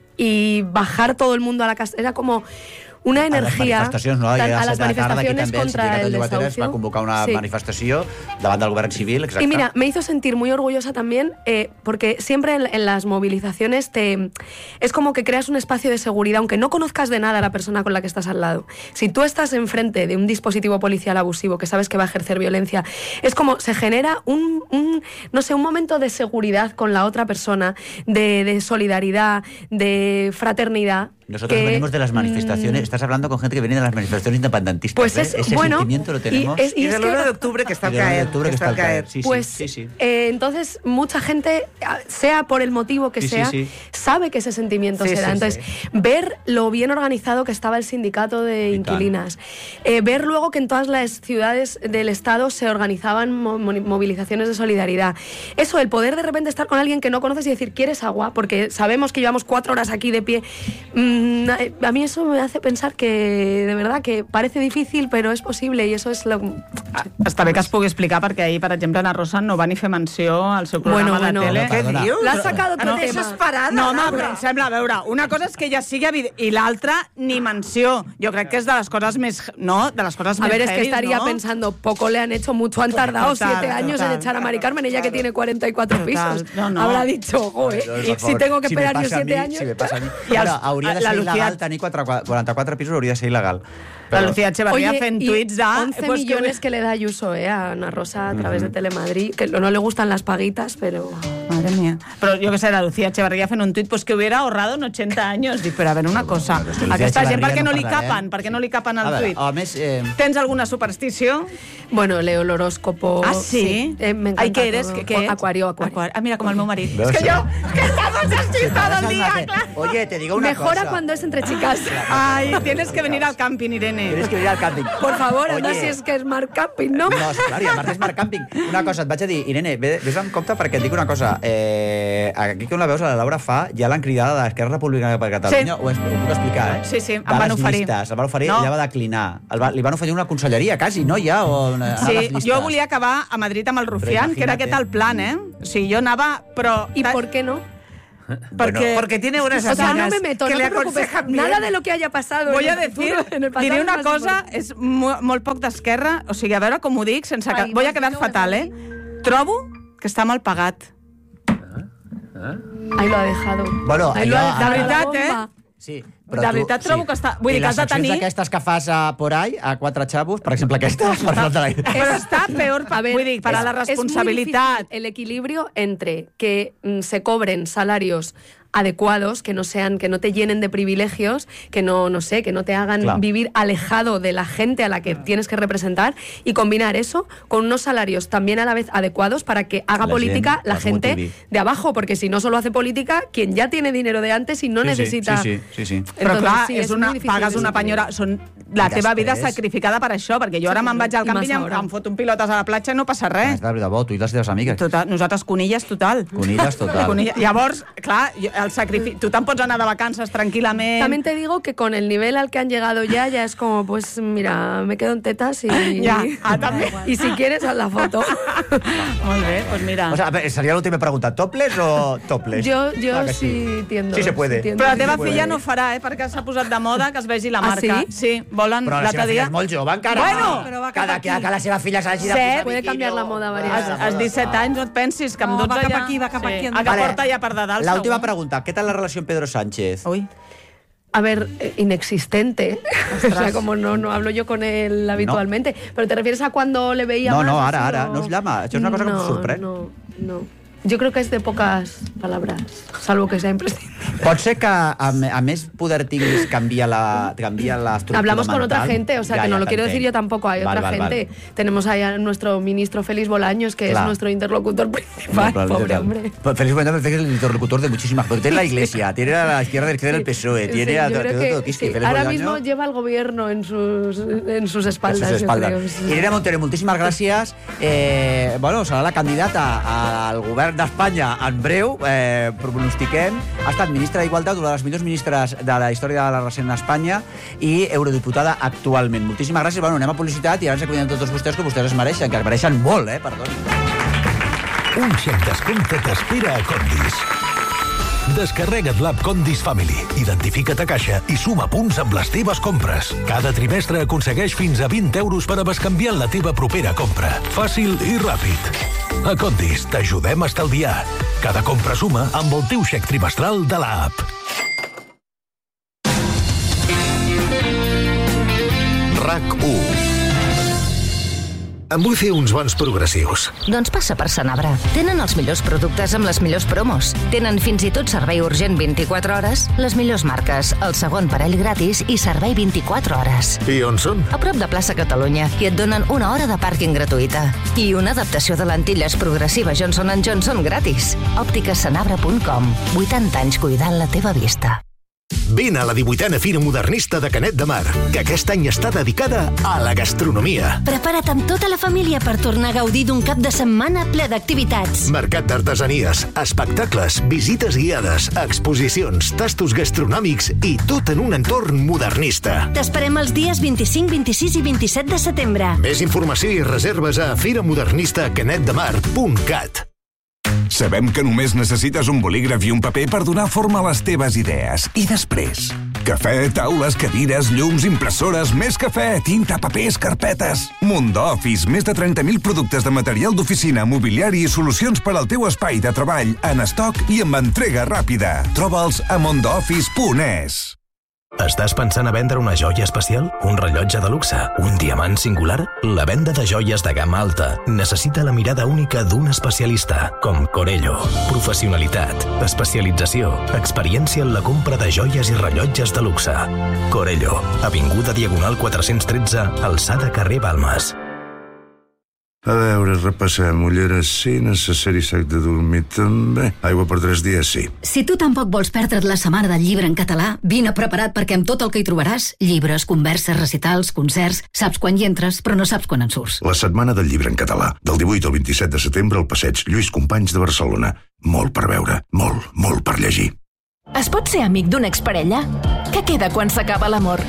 y bajar todo el mundo a la casa, era como una energía... A les manifestacions, no? A, a, a les manifestaciones contra el desahucio. Es va convocar una sí. manifestació davant del govern civil, exacte. Y mira, me hizo sentir muy orgullosa también, eh, porque siempre en, en las movilizaciones te, es como que creas un espacio de seguridad, aunque no conozcas de nada a la persona con la que estás al lado. Si tú estás enfrente de un dispositivo policial abusivo que sabes que va a ejercer violencia, es como se genera un, un no sé, un momento de seguridad con la otra persona, de, de solidaridad, de fraternidad. Nosotros que, venimos de las manifestaciones, mmm, estás hablando con gente que viene de las manifestaciones independentistas. Pues ¿ves? es, Ese bueno, sentimiento lo tenemos. Y, es, y y es del que, uno de octubre que está al caer. octubre que está al caer. Sí, pues, sí, sí, sí. Eh, entonces, mucha gente, sea por el motivo que sí, sea, sí, sí. sabe que ese sentimiento sí, se da. Sí, entonces, sí. ver lo bien organizado que estaba el sindicato de y inquilinas, eh, ver luego que en todas las ciudades del Estado se organizaban mo movilizaciones de solidaridad. Eso, el poder de repente estar con alguien que no conoces y decir, ¿quieres agua? Porque sabemos que llevamos cuatro horas aquí de pie. Mm, a mí eso me hace pensar que, de verdad, que parece difícil, però és possible, i això és lo... Està bé que es pugui explicar, perquè ahir, per exemple, Ana Rosa no va ni fer menció al seu programa bueno, bueno, de tele. Què dius? L'ha sacat otro no, tema. Desesperada, no, home, Laura. però em sembla, a veure, una cosa és que ella sigui evident, i l'altra, ni menció. Jo crec que és de les coses més, no? De les coses a més ver, es que heavy, estaría ¿no? pensando, poco le han hecho, mucho han tardado, Total, siete años total. en echar a Mari Carmen, ella que tiene cuarenta y cuatro Total. pisos. No, no. Habrá dicho, ojo, eh, Por y favor, si tengo que si esperar me yo passa a siete mi, años... Si me passa a mi. I Ara, els- hauria de la ser Lucía- il·legal tenir quaranta-quatre pisos, hauria de ser il·legal. La Lucía Echeverría fent tuits de... once pues millones que... que le da Ayuso eh, a Ana Rosa a través uh-huh. de Telemadrid, que no le gustan las paguitas, pero... Madre mía. Pero yo que sé, la Lucía Echeverría fent un tuit pues que hubiera ahorrado en ochenta años. Dic, però a veure una cosa, aquesta gent per què no li capen? Per què no li capen al tuit? A més... Eh... Tens alguna superstició? Bueno, leo el horóscopo. Ah, sí? sí. Eh, me encanta. Ai, què eres? Todo. ¿Qué es? Acuario, acuario. acuario. Ah, mira, como el meu marit. Es que yo, que estamos así todo el día, claro. Oye, te digo una Mejora cosa. cuando es entre chicas. Ay, tienes que venir al camping, Irene. Tienes que venir al camping. Por favor, Oye. no si és que és Marc Camping, no? No, clar, i a part és Marc Camping. Una cosa, et vaig a dir, Irene, vés amb compte perquè et dic una cosa. Eh, aquí que la veus, a la Laura fa, ja l'han cridada de l'Esquerra Republicana per Catalunya, sí. ho, ho puc explicar, eh? Sí, sí, em de van oferir. Llistes, el van oferir, no. ella va declinar. El va, li van oferir una conselleria, quasi, no? Ja, o una, sí, jo volia acabar a Madrid amb el Rufián, que era aquest el plan, eh? O sigui, jo anava, però... ¿Y por qué no? Porque, bueno, porque tiene unas o sea, amigas no me meto, que no le te preocupes, aconsejan nada bien. de lo que haya pasado Voy en a el decir, futuro, en el pasado diré una más cosa, importante. és molt, molt poc d'esquerra, o sigui, a veure com ho dic, sense que... Ai, Voy a no, quedar no, fatal, no, eh? Trobo que està mal pagat. Ahí lo ha dejado. Bueno, Ahí lo ha allò- dejado. De veritat, la bomba. eh? Sí, De veritat trobo que està... Vull dir, que has de tenir... I les seccions aquestes que fas a por ahí, a quatre xavos, per exemple aquesta, per falta la... Però està peor, A ver, vull dir, para es- la es muy responsabilitat. difícil el equilibrio entre que mm, se cobren salarios adecuados, que no sean, que no te llenen de privilegios, que no, no sé, que no te hagan Claro. vivir alejado de la gente a la que tienes que representar, y combinar eso con unos salarios también a la vez adecuados para que haga La política gent la es gente motivi. de abajo, porque si no solo hace política quien ya tiene dinero de antes y no Sí, sí, necesita... Sí, sí, sí, sí. Però Entonces, clar, sí, és és una, muy difícil pagues una desequilibrar. penyora... Són la I teva vida després- sacrificada per això, perquè jo ara Sí, me'n vaig al i camping i massa em, hora. em foto un pilotes a la platja i no passa res. És de debò, tu i les teves amigues. Total, nosaltres conilles total. Conilles total. Conilla. Llavors, clar, jo- el sacrifici... Tu te'n pots anar de vacances tranquil·lament. También te digo que con el nivel al que han llegado ya, ya es como, pues mira, me quedo en tetas y... Ya, ah, també. Y si quieres, haz la foto. Molt bé, doncs mira. O sea, a ver, seria l'última pregunta. ¿Topless o topless? Yo, yo Clar que sí tiendo. Sí se puede. sí tiendo. Però la sí teva se puede. filla no ho farà, eh? Perquè s'ha posat de moda que es vegi la Ah, marca. sí? Sí, volen Però la seva l'altre filla dia... és molt jove encara. Bueno, però va cap cada, aquí. que, que la seva filla s'hagi de Set. posar Puede biquini cambiar la o- moda varias Als, veces. als disset anys no et pensis que amb No, va dotze cap ja... aquí, va cap aquí, Sí. endavant. A que Vale. porta ja per de dalt, La última segur. pregunta. ¿Qué tal la relación Pedro Sánchez? Ui. A ver, eh, inexistente. O sea, como no, no hablo yo con él habitualmente. Pero ¿te refieres a cuando le veía No, más? no, así, ara, ara. o- No us llama. Això és una cosa que em No, sorprèn. No, no. Yo creo que es de pocas palabras, salvo que sea imprescindible. Pot ser que a, a més poder tinguis canvia la, canvia la estructura Hablamos con mental? otra gente, o sea, Ja, que no ja, lo quiero t'entenc. decir yo tampoco, hay Vale, otra vale, gente. vale. Tenemos ahí a nuestro ministro Félix Bolaños, que Claro. es nuestro interlocutor principal, No, pobre literal. hombre. Pues Félix Bolaños es el interlocutor de muchísimas cosas. Tiene la Iglesia, tiene a la izquierda, la izquierda del P S O E, tiene Sí, a yo todo, creo todo, que todo, Quisqui. sí, Félix ahora Bolaños, mismo lleva el gobierno en sus, en sus en espaldas. sus yo espaldas. creo, sí. Irene Montero, moltíssimes gràcies. Eh, bueno, serà la candidata al govern d'Espanya en breu, eh, pronostiquem. Ha estat ministra d'Igualtat, una de les millors ministres de la història de la recent Espanya i eurodiputada actualment. Moltíssimes gràcies. Bueno, anem a publicitat i abans acomiadem tots vostès, que vostès es mereixen, que es mereixen molt, eh? Perdoni. Un xec descompte t'espera a Condis. Descarrega't l'app Condis Family, identifica't a caixa i suma punts amb les teves compres. Cada trimestre aconsegueix fins a vint euros per a bescanviar la teva propera compra. Fàcil i ràpid. A Condis t'ajudem a estalviar. Cada compra suma amb el teu xec trimestral de l'app. RAC u. Em vull fer uns bons progressius. Doncs passa per Sanabra. Tenen els millors productes amb les millors promos. Tenen fins i tot servei urgent vint-i-quatre hores, les millors marques, el segon parell gratis i servei vint-i-quatre hores. I on són? A prop de plaça Catalunya, i et donen una hora de pàrquing gratuïta. I una adaptació de lentilles progressiva Johnson and Johnson gratis. òptica sanabra punt com. vuitanta anys cuidant la teva vista. Vine a la divuitena Fira Modernista de Canet de Mar, que aquest any està dedicada a la gastronomia. Prepara't amb tota la família per tornar a gaudir d'un cap de setmana ple d'activitats. Mercat d'artesanies, espectacles, visites guiades, exposicions, tastos gastronòmics i tot en un entorn modernista. T'esperem els dies vint-i-cinc, vint-i-sis i vint-i-set de setembre. Més informació i reserves a firamodernista canet de mar punt cat. Sabem que només necessites un bolígraf i un paper per donar forma a les teves idees. I després? Cafè, taules, cadires, llums, impressores, més cafè, tinta, papers, carpetes... Mundo Office, més de trenta mil productes de material d'oficina, mobiliari i solucions per al teu espai de treball en estoc i amb entrega ràpida. Troba'ls a mondooffice punt es. Estàs pensant a vendre una joia especial? Un rellotge de luxe? Un diamant singular? La venda de joies de gamma alta necessita la mirada única d'un especialista, com Corello. Professionalitat, especialització, experiència en la compra de joies i rellotges de luxe. Corello, avinguda Diagonal quatre-cents tretze, alçada carrer Balmes. A veure, repassem. Ulleres sí, necessari sac de dormir també. Aigua per tres dies sí. Si tu tampoc vols perdre't la setmana del llibre en català, vine preparat perquè amb tot el que hi trobaràs, llibres, converses, recitals, concerts, saps quan hi entres, però no saps quan en surts. La setmana del llibre en català, del divuit al vint-i-set de setembre al passeig Lluís Companys de Barcelona. Molt per veure, molt, molt per llegir. Es pot ser amic d'una exparella? Què queda quan s'acaba l'amor?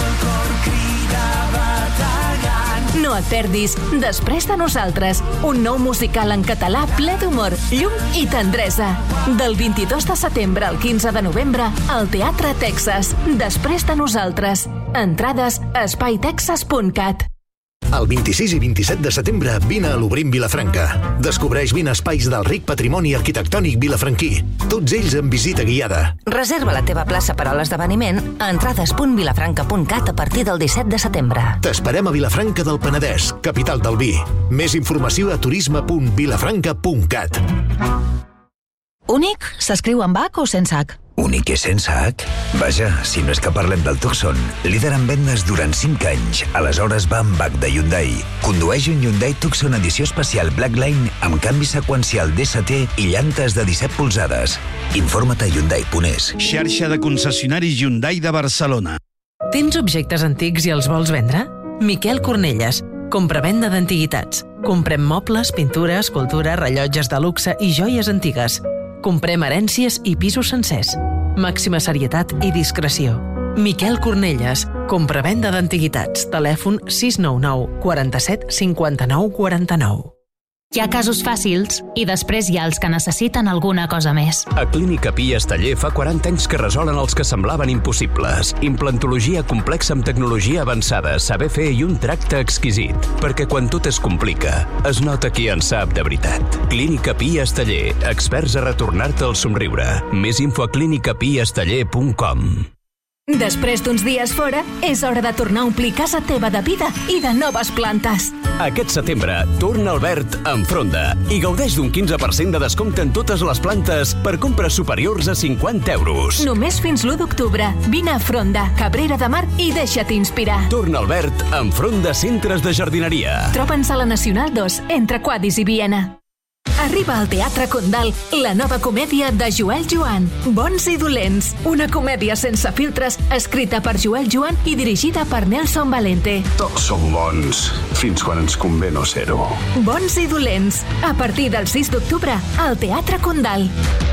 No et perdis Després de nosaltres, un nou musical en català ple d'humor, llum i tendresa. Del vint-i-dos de setembre al quinze de novembre al Teatre Texas. Després de nosaltres. Entrades a espai texas punt cat. El vint-i-sis i vint-i-set de setembre vine a l'Obrim Vilafranca. Descobreix vint espais del ric patrimoni arquitectònic vilafranquí. Tots ells en visita guiada. Reserva la teva plaça per a l'esdeveniment a entrades punt vilafranca punt cat a partir del disset de setembre. T'esperem a Vilafranca del Penedès, capital del vi. Més informació a turisme punt vilafranca punt cat. Únic s'escriu amb H o sense H? Únic és sense H? Vaja, si no és que parlem del Tucson, líder en vendes durant cinc anys. Aleshores va amb H de Hyundai. Condueix un Hyundai Tucson edició especial Blackline amb canvi seqüencial D S T i llantes de disset polzades. Informa't a hyundai punt es. Xarxa de concessionaris Hyundai de Barcelona. Tens objectes antics i els vols vendre? Miquel Cornelles. Compra-venda d'antiguitats. Comprem mobles, pintura, escultura, rellotges de luxe i joies antigues. Comprem herències i pisos sencers. Màxima serietat i discreció. Miquel Cornelles. Compra-venda d'antiguitats. Telèfon sis nou nou, quaranta-set, cinquanta-nou, quaranta-nou. Hi ha casos fàcils i després hi ha els que necessiten alguna cosa més. A Clínica Pi Esteller fa quaranta anys que resolen els que semblaven impossibles. Implantologia complexa amb tecnologia avançada, saber fer i un tracte exquisit. Perquè quan tot es complica, es nota qui en sap de veritat. Clínica Pi Esteller, experts a retornar-te el somriure. Més info a clínica pi esteller punt com. Després d'uns dies fora, és hora de tornar a omplir casa teva de vida i de noves plantes. Aquest setembre, torna al verd amb Fronda i gaudeix d'un quinze per cent de descompte en totes les plantes per compres superiors a cinquanta euros. Només fins l'u d'octubre. Vine a Fronda, Cabrera de Mar i deixa't inspirar. Torna al verd amb Fronda Centres de Jardineria. Troba'ns a la Nacional dos, entre Quadis i Viena. Arriba al Teatre Condal la nova comèdia de Joel Joan, Bons i dolents. Una comèdia sense filtres, escrita per Joel Joan i dirigida per Nelson Valente. Tots som bons, fins quan ens convé no ser-ho. Bons i dolents, a partir del sis d'octubre al Teatre Condal.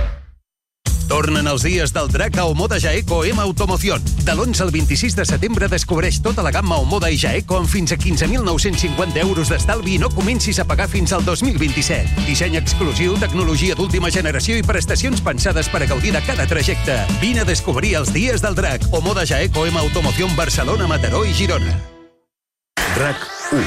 Tornen els dies del drac a Omoda Jaeco M Automoción. De l'onze al vint-i-sis de setembre descobreix tota la gamma Omoda i Jaeco amb fins a quinze mil nou-cents cinquanta euros d'estalvi i no comencis a pagar fins al dos mil vint-i-set. Disseny exclusiu, tecnologia d'última generació i prestacions pensades per a gaudir de cada trajecte. Vine a descobrir els dies del drac. Omoda Jaeco M Automoción Barcelona, Mataró i Girona. RAC u.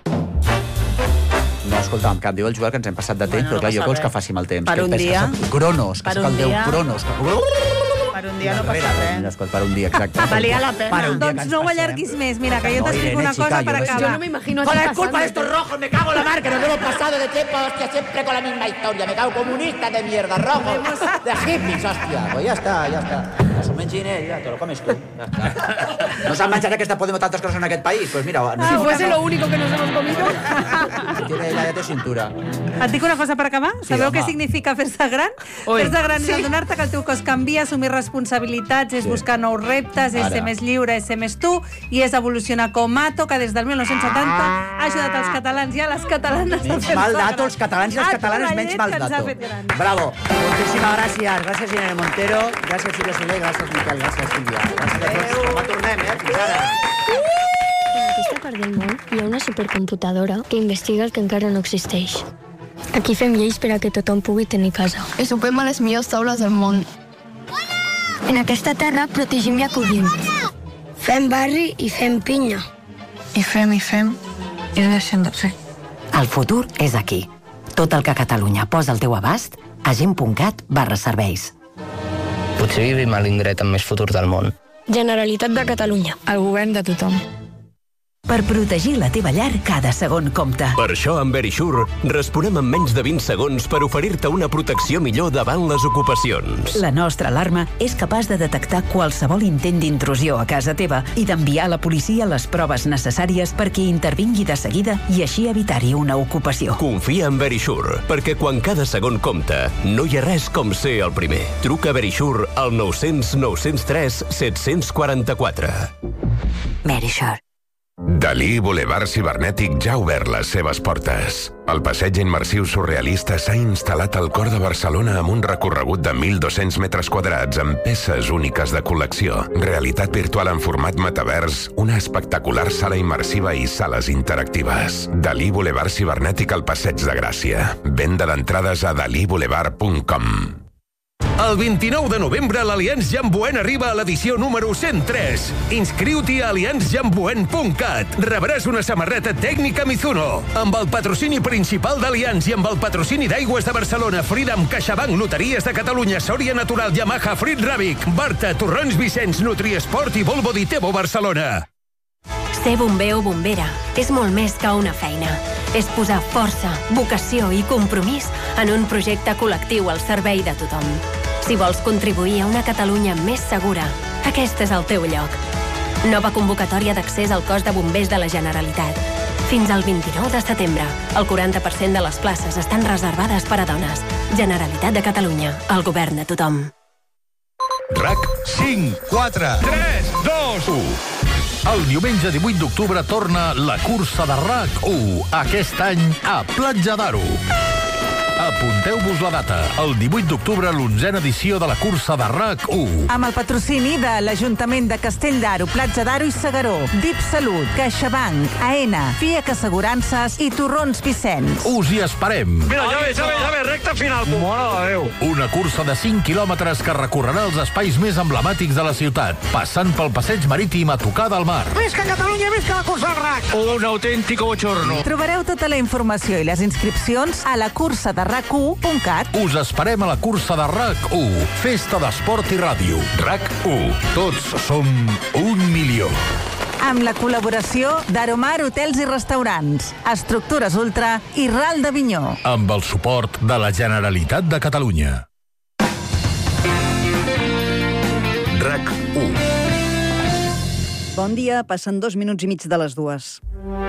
No escoltàvem cap, diu el Joel que ens hem passat de temps, Bueno, però clar, no jo passa vols que res. faci mal temps. Per Que un pensa que dia- soc Cronos, que per soc un el déu dia- Cronos. Per un dia no passa res. Escolta, per un dia, exacte. Valia la pena. Per un dia que Doncs ens no ho passem. allarguis més. Mira, que jo No, t'explico Irene, una chica, cosa yo para no- acabar. Yo no me imagino Con aquí la culpa pasando. de estos rojos, me cago en la mar, que nos hemos pasado de tiempo, hostia, siempre con la misma historia. Me cago comunista de mierda, rojo, de hippies, hostia. Pues ya está, ya está. Es un menginero, ya te lo comes tú. Ya está. No s'han menjat aquesta Podemos tantes coses en aquest país? Pues mira, Si fuese lo único que nos hemos comido. tiene la de cintura. Et dic una cosa per acabar? Sí, Sabeu home. què significa fer-se gran? Ui. Fer-se gran Sí. és adonar-te que el teu cos canvia, assumir responsabilitats, és Sí. buscar nous reptes, és Ara. ser més lliure, és ser més tu, i és evolucionar com Mato, que des del mil nou-cents setanta ha ajudat els catalans i a les catalanes a Menys fer-se mal dato, gran. els catalans i les Ah, catalanes, tu, la menys llet mal que ens ha dato. fet gran. Bravo. Moltíssimes gràcies. Gràcies, Irene Montero. Gràcies, Sílvia Soler. Gràcies, Miquel. Gràcies, Sílvia. Gràcies a tots. Demà tornem, eh? Fins ara. En aquesta part del món hi ha una supercomputadora que investiga el que encara no existeix. Aquí fem lleis per a que tothom pugui tenir casa. I sopem a les millors taules del món. En aquesta terra protegim i acollim. Fem barri i fem pinya. I fem i fem i deixem de fer. El futur és aquí. Tot el que Catalunya posa al teu abast a gent punt cat barra serveis. Potser vivim a l'indret amb més futur del món, Generalitat de Catalunya. El govern de tothom. Per protegir la teva llar, cada segon compta. Per això, amb Verisure, responem en menys de vint segons per oferir-te una protecció millor davant les ocupacions. La nostra alarma és capaç de detectar qualsevol intent d'intrusió a casa teva i d'enviar a la policia les proves necessàries perquè intervingui de seguida i així evitar-hi una ocupació. Confia en Verisure, perquè quan cada segon compta, no hi ha res com ser el primer. Truca a Verisure al nou cents nou cents tres set cents quaranta-quatre. Verisure. Dalí Boulevard Cibernètic ja ha obert les seves portes. El passeig immersiu surrealista s'ha instal·lat al cor de Barcelona amb un recorregut de mil dos-cents metres quadrats amb peces úniques de col·lecció, realitat virtual en format metavers, una espectacular sala immersiva i sales interactives. Dalí Boulevard Cibernètic al Passeig de Gràcia. Venda d'entrades a dalí boulevard punt com. El vint-i-nou de novembre l'Allianz Jamboen arriba a l'edició número cent tres. Inscriu-t'hi a allianz jamboen punt cat. Rebràs una samarreta tècnica Mizuno. Amb el patrocini principal d'Allianz i amb el patrocini d'Aigües de Barcelona, Freedom, CaixaBank, Loteries de Catalunya, Sòria Natural, Yamaha, Frit Ràbic, Barta, Torrons Vicenç, Nutriesport i Volvo Ditebo Barcelona. Ser bomber o bombera és molt més que una feina. És posar força, vocació i compromís en un projecte col·lectiu al servei de tothom. Si vols contribuir a una Catalunya més segura, aquest és el teu lloc. Nova convocatòria d'accés al cos de bombers de la Generalitat. Fins al vint-i-nou de setembre, el quaranta per cent de les places estan reservades per a dones. Generalitat de Catalunya, el govern de tothom. RAC cinc, quatre, tres, dos, u. El diumenge divuit d'octubre torna la cursa de RAC u, aquest any a Platja d'Aro. Apunteu-vos la data, el divuit d'octubre, l'onzena edició de la cursa de RAC u. Amb el patrocini de l'Ajuntament de Castell d'Aro, Platja d'Aro i Segaró, D I P Salut, CaixaBank, AENA, FIAC Assegurances i Torrons Vicenç. Us hi esperem. Mira, ja ve, ja ve, ja ve, recta final. Mare de Déu. Una cursa de cinc quilòmetres que recorrerà els espais més emblemàtics de la ciutat, passant pel passeig marítim a tocar del mar. Visca Catalunya, visca la cursa del RAC. Un autèntic bochorno. Trobareu tota la informació i les inscripcions a la cursa de RAC u punt cat. Us esperem a la cursa de RAC u, festa d'esport i ràdio. RAC u, tots som un milió. Amb la col·laboració d'Aromar Hotels i Restaurants, Estructures Ultra i Ral d'Avinyó. Amb el suport de la Generalitat de Catalunya. RAC u. Bon dia, passen dos minuts i mig de les dues.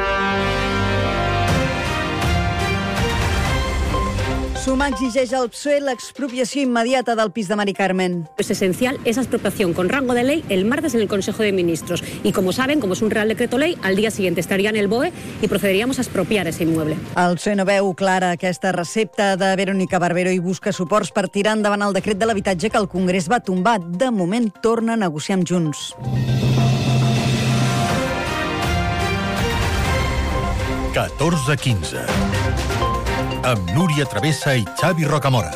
Suma exigeix al P S O E l'expropiació immediata del pis de Mari Carmen. Es esencial esa expropiación con rango de ley el martes en el Consejo de Ministros. Y como saben, como es un Real Decreto Ley, al día siguiente estaría en el B O E y procederíamos a expropiar ese inmueble. El P S O E no veu clara aquesta recepta de Verónica Barbero i busca suports per tirar endavant el decret de l'habitatge que el Congrés va tombar. De moment torna a negociar amb Junts. catorze quinze. Amb Núria Travessa i Xavi Rocamora.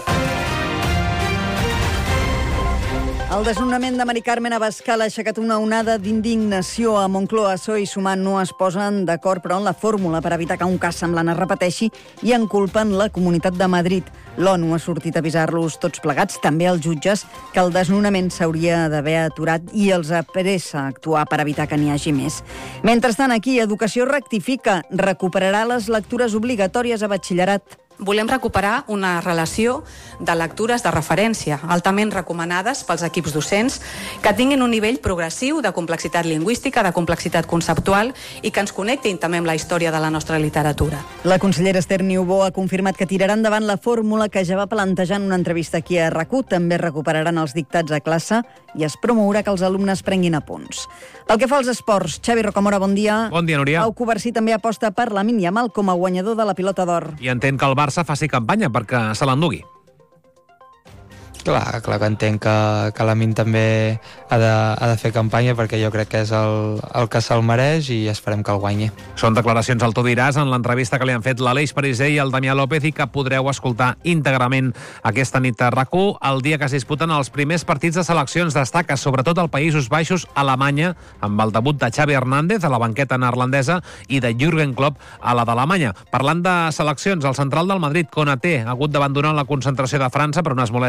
El desnonament de Mari Carmen Abascal ha aixecat una onada d'indignació a Moncloa. P S O E i Sumar no es posen d'acord, però en la fórmula per evitar que un cas semblant es repeteixi i en culpen la Comunitat de Madrid. L'ONU ha sortit a avisar-los tots plegats, també els jutges, que el desnonament s'hauria d'haver aturat i els apressa a actuar per evitar que n'hi hagi més. Mentrestant, aquí, Educació rectifica, recuperarà les lectures obligatòries a batxillerat. Volem recuperar una relació de lectures de referència altament recomanades pels equips docents que tinguin un nivell progressiu de complexitat lingüística, de complexitat conceptual i que ens connectin també amb la història de la nostra literatura. La consellera Esther Niubó ha confirmat que tirarà endavant la fórmula que ja va plantejar en una entrevista aquí a RAC u. També recuperaran els dictats a classe i es promourà que els alumnes prenguin apunts. Pel que fa als esports, Xavi Rocamora, bon dia. Bon dia, Núria. Pau Covarsí també aposta per Lamine Yamal com a guanyador de la pilota d'or. I entén que el Barça faci campanya perquè se l'endugui. Clar, clar que entenc que, que l'Amin també ha de, ha de fer campanya perquè jo crec que és el, el que se'l mereix i esperem que el guanyi. Són declaracions al Tu diràs en l'entrevista que li han fet l'Aleix Pariser i el Damià López i que podreu escoltar íntegrament aquesta nit a RAC u, el dia que es disputen els primers partits de seleccions. Destaca sobretot als Països Baixos, Alemanya, amb el debut de Xavi Hernández a la banqueta neerlandesa i de Jürgen Klopp a la d'Alemanya. Parlant de seleccions, el central del Madrid, Konaté, ha hagut d'abandonar la concentració de França per unes molèsties al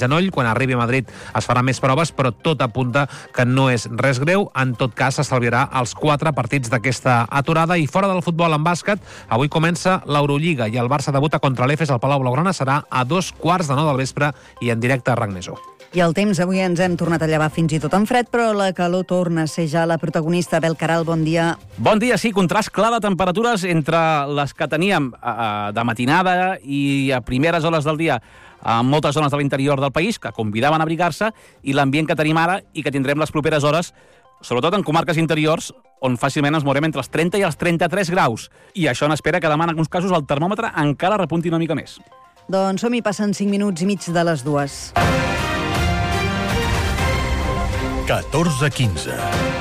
genoll. Quan arribi a Madrid es farà més proves, però tot apunta que no és res greu. En tot cas, s'estalviarà els quatre partits d'aquesta aturada. I fora del futbol en bàsquet, avui comença l'Eurolliga i el Barça debuta contra l'Efes al Palau Blaugrana. Serà a dos quarts de nou del vespre i en directe a RAC més u. I el temps, avui ens hem tornat a llevar fins i tot en fred, però la calor torna a ser ja la protagonista. Abel Caral, bon dia. Bon dia, sí, contrast clar de temperatures entre les que teníem eh, de matinada i a primeres hores del dia en moltes zones de l'interior del país, que convidaven a abrigar-se, i l'ambient que tenim ara i que tindrem les properes hores, sobretot en comarques interiors, on fàcilment ens mourem entre els trenta i els trenta-tres graus. I això n'espera que demà, en alguns casos, el termòmetre encara repunti una mica més. Doncs som-hi, passen cinc minuts i mig de les dues. catorze quinze.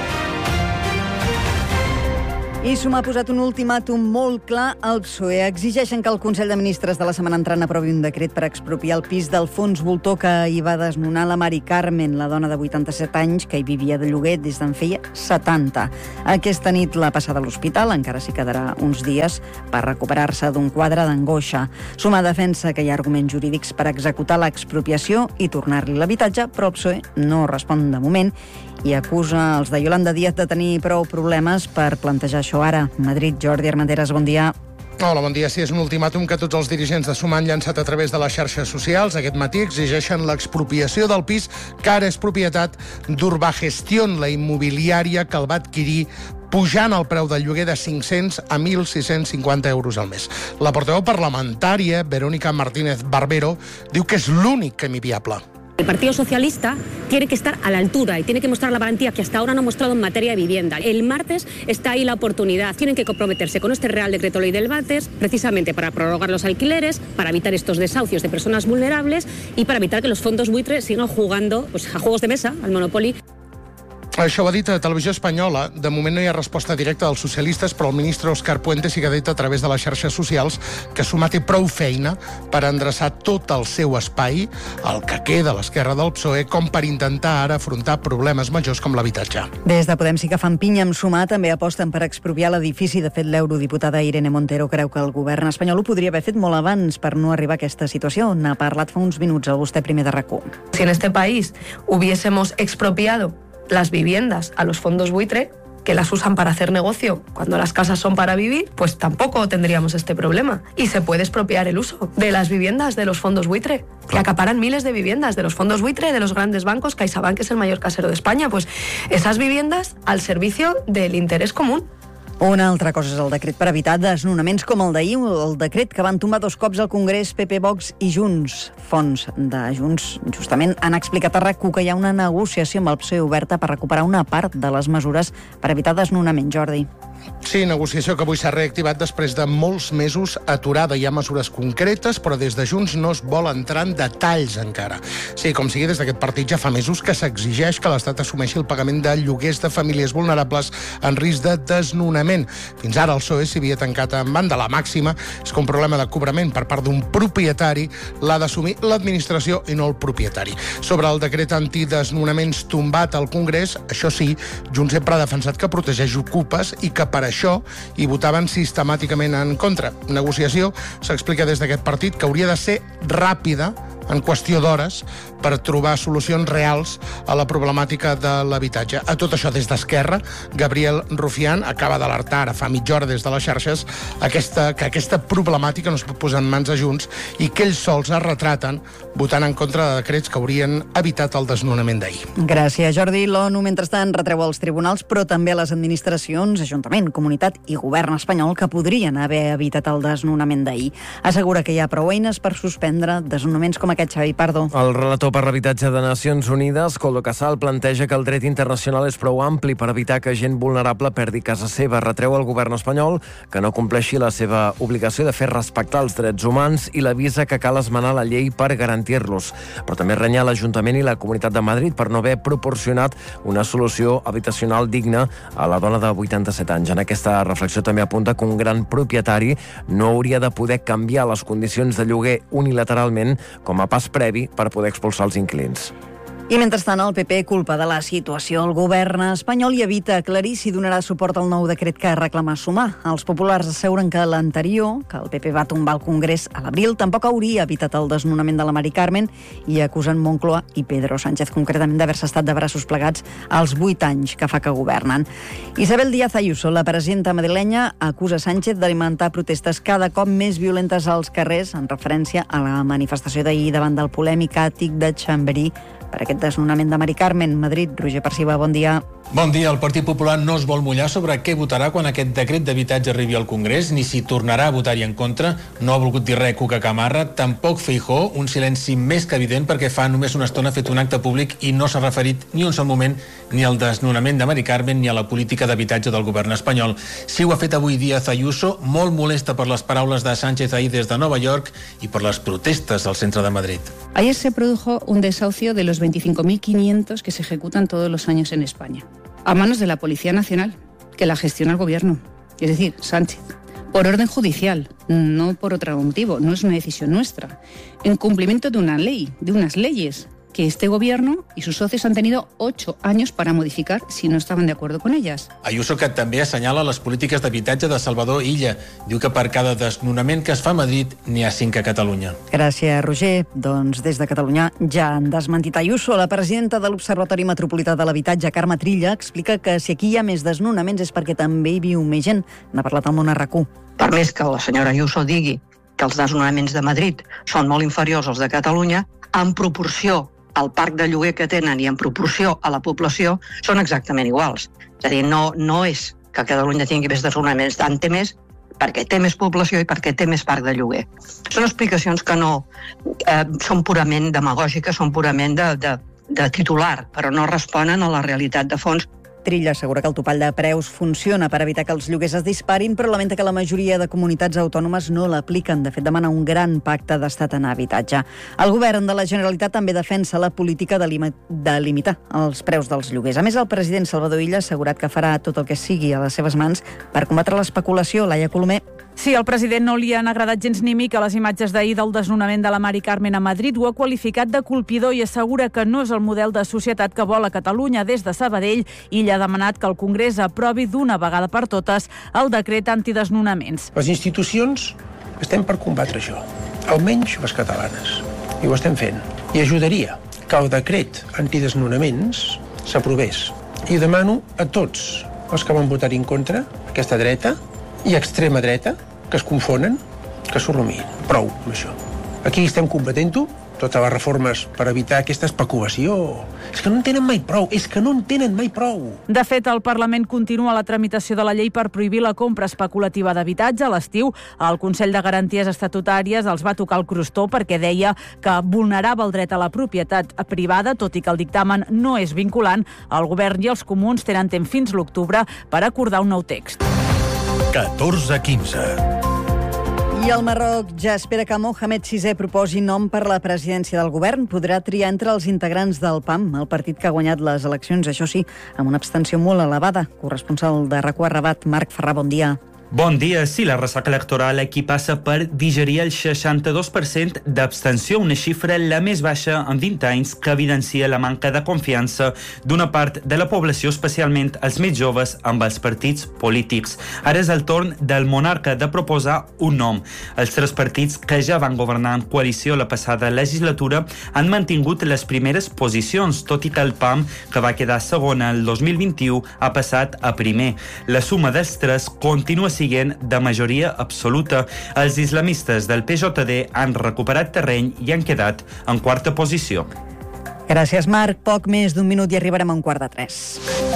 I s'ho m'ha posat un ultimàtum molt clar al P S O E. Exigeixen que el Consell de Ministres de la setmana entrant aprovi un decret per expropiar el pis del fons voltor que hi va desnonar la Mari Carmen, la dona de vuitanta-set anys que hi vivia de lloguer des d'en feia setanta. Aquesta nit l'ha passada a l'hospital, encara s'hi quedarà uns dies per recuperar-se d'un quadre d'angoixa. Suma defensa que hi ha arguments jurídics per executar l'expropiació i tornar-li l'habitatge, però el P S O E no respon de moment i acusa els de Yolanda Díaz de tenir prou problemes per plantejar això ara. Madrid, Jordi Armenteres, bon dia. Hola, bon dia. Sí, és un ultimàtum que tots els dirigents de Sumar han llançat a través de les xarxes socials. Aquest matí exigeixen l'expropiació del pis que ara és propietat d'Urbagestión, la immobiliària que el va adquirir pujant el preu del lloguer de cinc-cents a mil sis-cents cinquanta euros al mes. La portaveu parlamentària, Verónica Martínez Barbero, diu que és l'únic camí viable. El Partido Socialista tiene que estar a la altura y tiene que mostrar la valentía que hasta ahora no ha mostrado en materia de vivienda. El martes está ahí la oportunidad. Tienen que comprometerse con este Real Decreto Ley del Bates precisamente para prorrogar los alquileres, para evitar estos desahucios de personas vulnerables y para evitar que los fondos buitres sigan jugando pues, a juegos de mesa, al Monopoly. Això ho ha dit a Televisió Espanyola. De moment no hi ha resposta directa dels socialistes, però el ministre Òscar Puente sí que ha dit a través de les xarxes socials que Sumar té prou feina per endreçar tot el seu espai, el que queda a l'esquerra del P S O E, com per intentar ara afrontar problemes majors com l'habitatge. Des de Podem sí que fan pinya amb Sumar, també aposten per expropiar l'edifici. De fet, l'eurodiputada Irene Montero creu que el govern espanyol ho podria haver fet molt abans per no arribar a aquesta situació. N'ha parlat fa uns minuts el vostè primer de RAC u. Si en este país hubiésemos expropiado las viviendas a los fondos buitre, que las usan para hacer negocio cuando las casas son para vivir, pues tampoco tendríamos este problema. Y se puede expropiar el uso de las viviendas de los fondos buitre, que acaparan miles de viviendas de los fondos buitre, de los grandes bancos. CaixaBank es el mayor casero de España. Pues esas viviendas al servicio del interés común. Una altra cosa és el decret per evitar desnonaments com el d'ahir, el decret que van tombar dos cops al Congrés P P, Vox i Junts. Fonts de Junts justament han explicat a RAC u que hi ha una negociació amb el P S O E oberta per recuperar una part de les mesures per evitar desnonament, Jordi. Sí, negociació que avui s'ha reactivat després de molts mesos aturada. Hi ha mesures concretes, però des de Junts no es vol entrar en detalls encara. Sí, com sigui, des d'aquest partit ja fa mesos que s'exigeix que l'Estat assumeixi el pagament de lloguers de famílies vulnerables en risc de desnonament. Fins ara el P S O E s'hi havia tancat en banda. La màxima és que un problema de cobrament per part d'un propietari l'ha d'assumir l'administració i no el propietari. Sobre el decret antidesnonaments tombat al Congrés, això sí, Junts sempre ha defensat que protegeix ocupes i que per això hi votaven sistemàticament en contra. Negociació s'explica des d'aquest partit que hauria de ser ràpida, en qüestió d'hores, per trobar solucions reals a la problemàtica de l'habitatge. A tot això, des d'Esquerra, Gabriel Rufián acaba d'alertar ara fa mitja hora des de les xarxes aquesta, que aquesta problemàtica no es pot posar en mans de Junts i que ells sols es retraten votant en contra de decrets que haurien evitat el desnonament d'ahir. Gràcies, Jordi. L'ONU, mentrestant, retreu als tribunals, però també a les administracions, Ajuntament, Comunitat i Govern espanyol, que podrien haver evitat el desnonament d'ahir. Assegura que hi ha prou eines per suspendre desnonaments com aquest, Xavi Pardo. El relator per l'habitatge de Nacions Unides, Koldo Casal, planteja que el dret internacional és prou ampli per evitar que gent vulnerable perdi casa seva. Retreu al govern espanyol que no compleixi la seva obligació de fer respectar els drets humans i l'avisa que cal esmenar la llei per garantir-los. Però també renya l'Ajuntament i la Comunitat de Madrid per no haver proporcionat una solució habitacional digna a la dona de vuitanta-set anys. En aquesta reflexió també apunta que un gran propietari no hauria de poder canviar les condicions de lloguer unilateralment com a pas previ per poder expulsar els inquilins. I mentrestant, el P P culpa de la situació el govern espanyol i evita aclarir si donarà suport al nou decret que reclama Sumar. Els populars asseguren que l'anterior, que el P P va tombar al Congrés a l'abril, tampoc hauria evitat el desnonament de la Mari Carmen i acusen Moncloa i Pedro Sánchez concretament d'haver-se estat de braços plegats als vuit anys que fa que governen. Isabel Díaz Ayuso, la presidenta madrilenya, acusa Sánchez d'alimentar protestes cada cop més violentes als carrers en referència a la manifestació d'ahir davant del polèmic àtic de Chamberí per aquest desnonament de Mari Carmen. Madrid, Roger Perciba, bon dia. Bon dia. El Partit Popular no es vol mullar sobre què votarà quan aquest decret d'habitatge arribi al Congrés, ni si tornarà a votar-hi en contra. No ha volgut dir res Cuca Gamarra, tampoc Feijóo, un silenci més que evident perquè fa només una estona ha fet un acte públic i no s'ha referit ni un sol moment ni al desnonament de Mari Carmen ni a la política d'habitatge del govern espanyol. Sí ho ha fet avui Díaz Ayuso, molt molesta per les paraules de Sánchez ahir des de Nova York i per les protestes al centre de Madrid. Ayer se produjo un desahucio de los veinticinco mil quinientos que se ejecutan todos los años en España, a manos de la Policía Nacional, que la gestiona el gobierno, es decir, Sánchez, por orden judicial, no por otro motivo, no es una decisión nuestra, en cumplimiento de una ley, de unas leyes que este gobierno y sus socios han tenido ocho años para modificar si no estaban de acuerdo con ellas. Ayuso, que també assenyala les polítiques d'habitatge de Salvador Illa. Diu que per cada desnonament que es fa a Madrid n'hi ha cinc a Catalunya. Gràcies, Roger. Doncs des de Catalunya ja han desmentit Ayuso. La presidenta de l'Observatori Metropolità de l'Habitatge, Carme Trilla, explica que si aquí hi ha més desnonaments és perquè també hi viu més gent. N'ha parlat al Món a RAC u. Per més que la senyora Ayuso digui que els desnonaments de Madrid són molt inferiors als de Catalunya, en proporció al parc de lloguer que tenen i en proporció a la població són exactament iguals. És a dir, no, no és que Catalunya tingui més desnonaments, tant té més perquè té més població i perquè té més parc de lloguer. Són explicacions que no eh, són purament demagògiques, són purament de, de, de titular, però no responen a la realitat de fons. Trilla assegura que el topall de preus funciona per evitar que els lloguers es disparin, però lamenta que la majoria de comunitats autònomes no l'apliquen. De fet, demana un gran pacte d'estat en habitatge. El govern de la Generalitat també defensa la política de, lim de limitar els preus dels lloguers. A més, el president Salvador Illa ha assegurat que farà tot el que sigui a les seves mans per combatre l'especulació. Laia Colomer. Sí, al president no li han agradat gens ni mica les imatges d'ahir del desnonament de la Mari Carmen a Madrid. Ho ha qualificat de colpidor i assegura que no és el model de societat que vol a Catalunya. Des de Sabadell, Illa ha demanat que el Congrés aprovi d'una vegada per totes el decret antidesnonaments. Les institucions estem per combatre això, almenys les catalanes, i ho estem fent. I ajudaria que el decret antidesnonaments s'aprovés. I demano a tots els que van votar en contra, aquesta dreta i extrema dreta, que es confonen, que s'ho rumiïn. Prou amb això. Aquí estem combatent-ho, totes les reformes per evitar aquesta especulació. És que no en tenen mai prou, és que no en tenen mai prou. De fet, el Parlament continua la tramitació de la llei per prohibir la compra especulativa d'habitatge. A l'estiu, el Consell de Garanties Estatutàries els va tocar el crostó perquè deia que vulnerava el dret a la propietat privada, tot i que el dictamen no és vinculant. El govern i els comuns tenen temps fins l'octubre per acordar un nou text. catorze quinze. I el Marroc ja espera que Mohamed sisè proposi nom per la presidència del govern. Podrà triar entre els integrants del P A M, el partit que ha guanyat les eleccions, això sí, amb una abstenció molt elevada. Corresponsal de RAC u a Rabat, Marc Ferrà, bon dia. Bon dia. Sí, la ressaca electoral aquí passa per digerir el seixanta-dos per cent d'abstenció, una xifra la més baixa en vint anys que evidencia la manca de confiança d'una part de la població, especialment els més joves, amb els partits polítics. Ara és el torn del monarca de proposar un nom. Els tres partits que ja van governar en coalició la passada legislatura han mantingut les primeres posicions, tot i que el P A M, que va quedar segon el dos mil vint-i-u, ha passat a primer. La suma dels tres continua sent de majoria absoluta. Els islamistes del P J D han recuperat terreny i han quedat en quarta posició. Gràcies, Marc. Poc més d'un minut i arribarem a un quart de tres.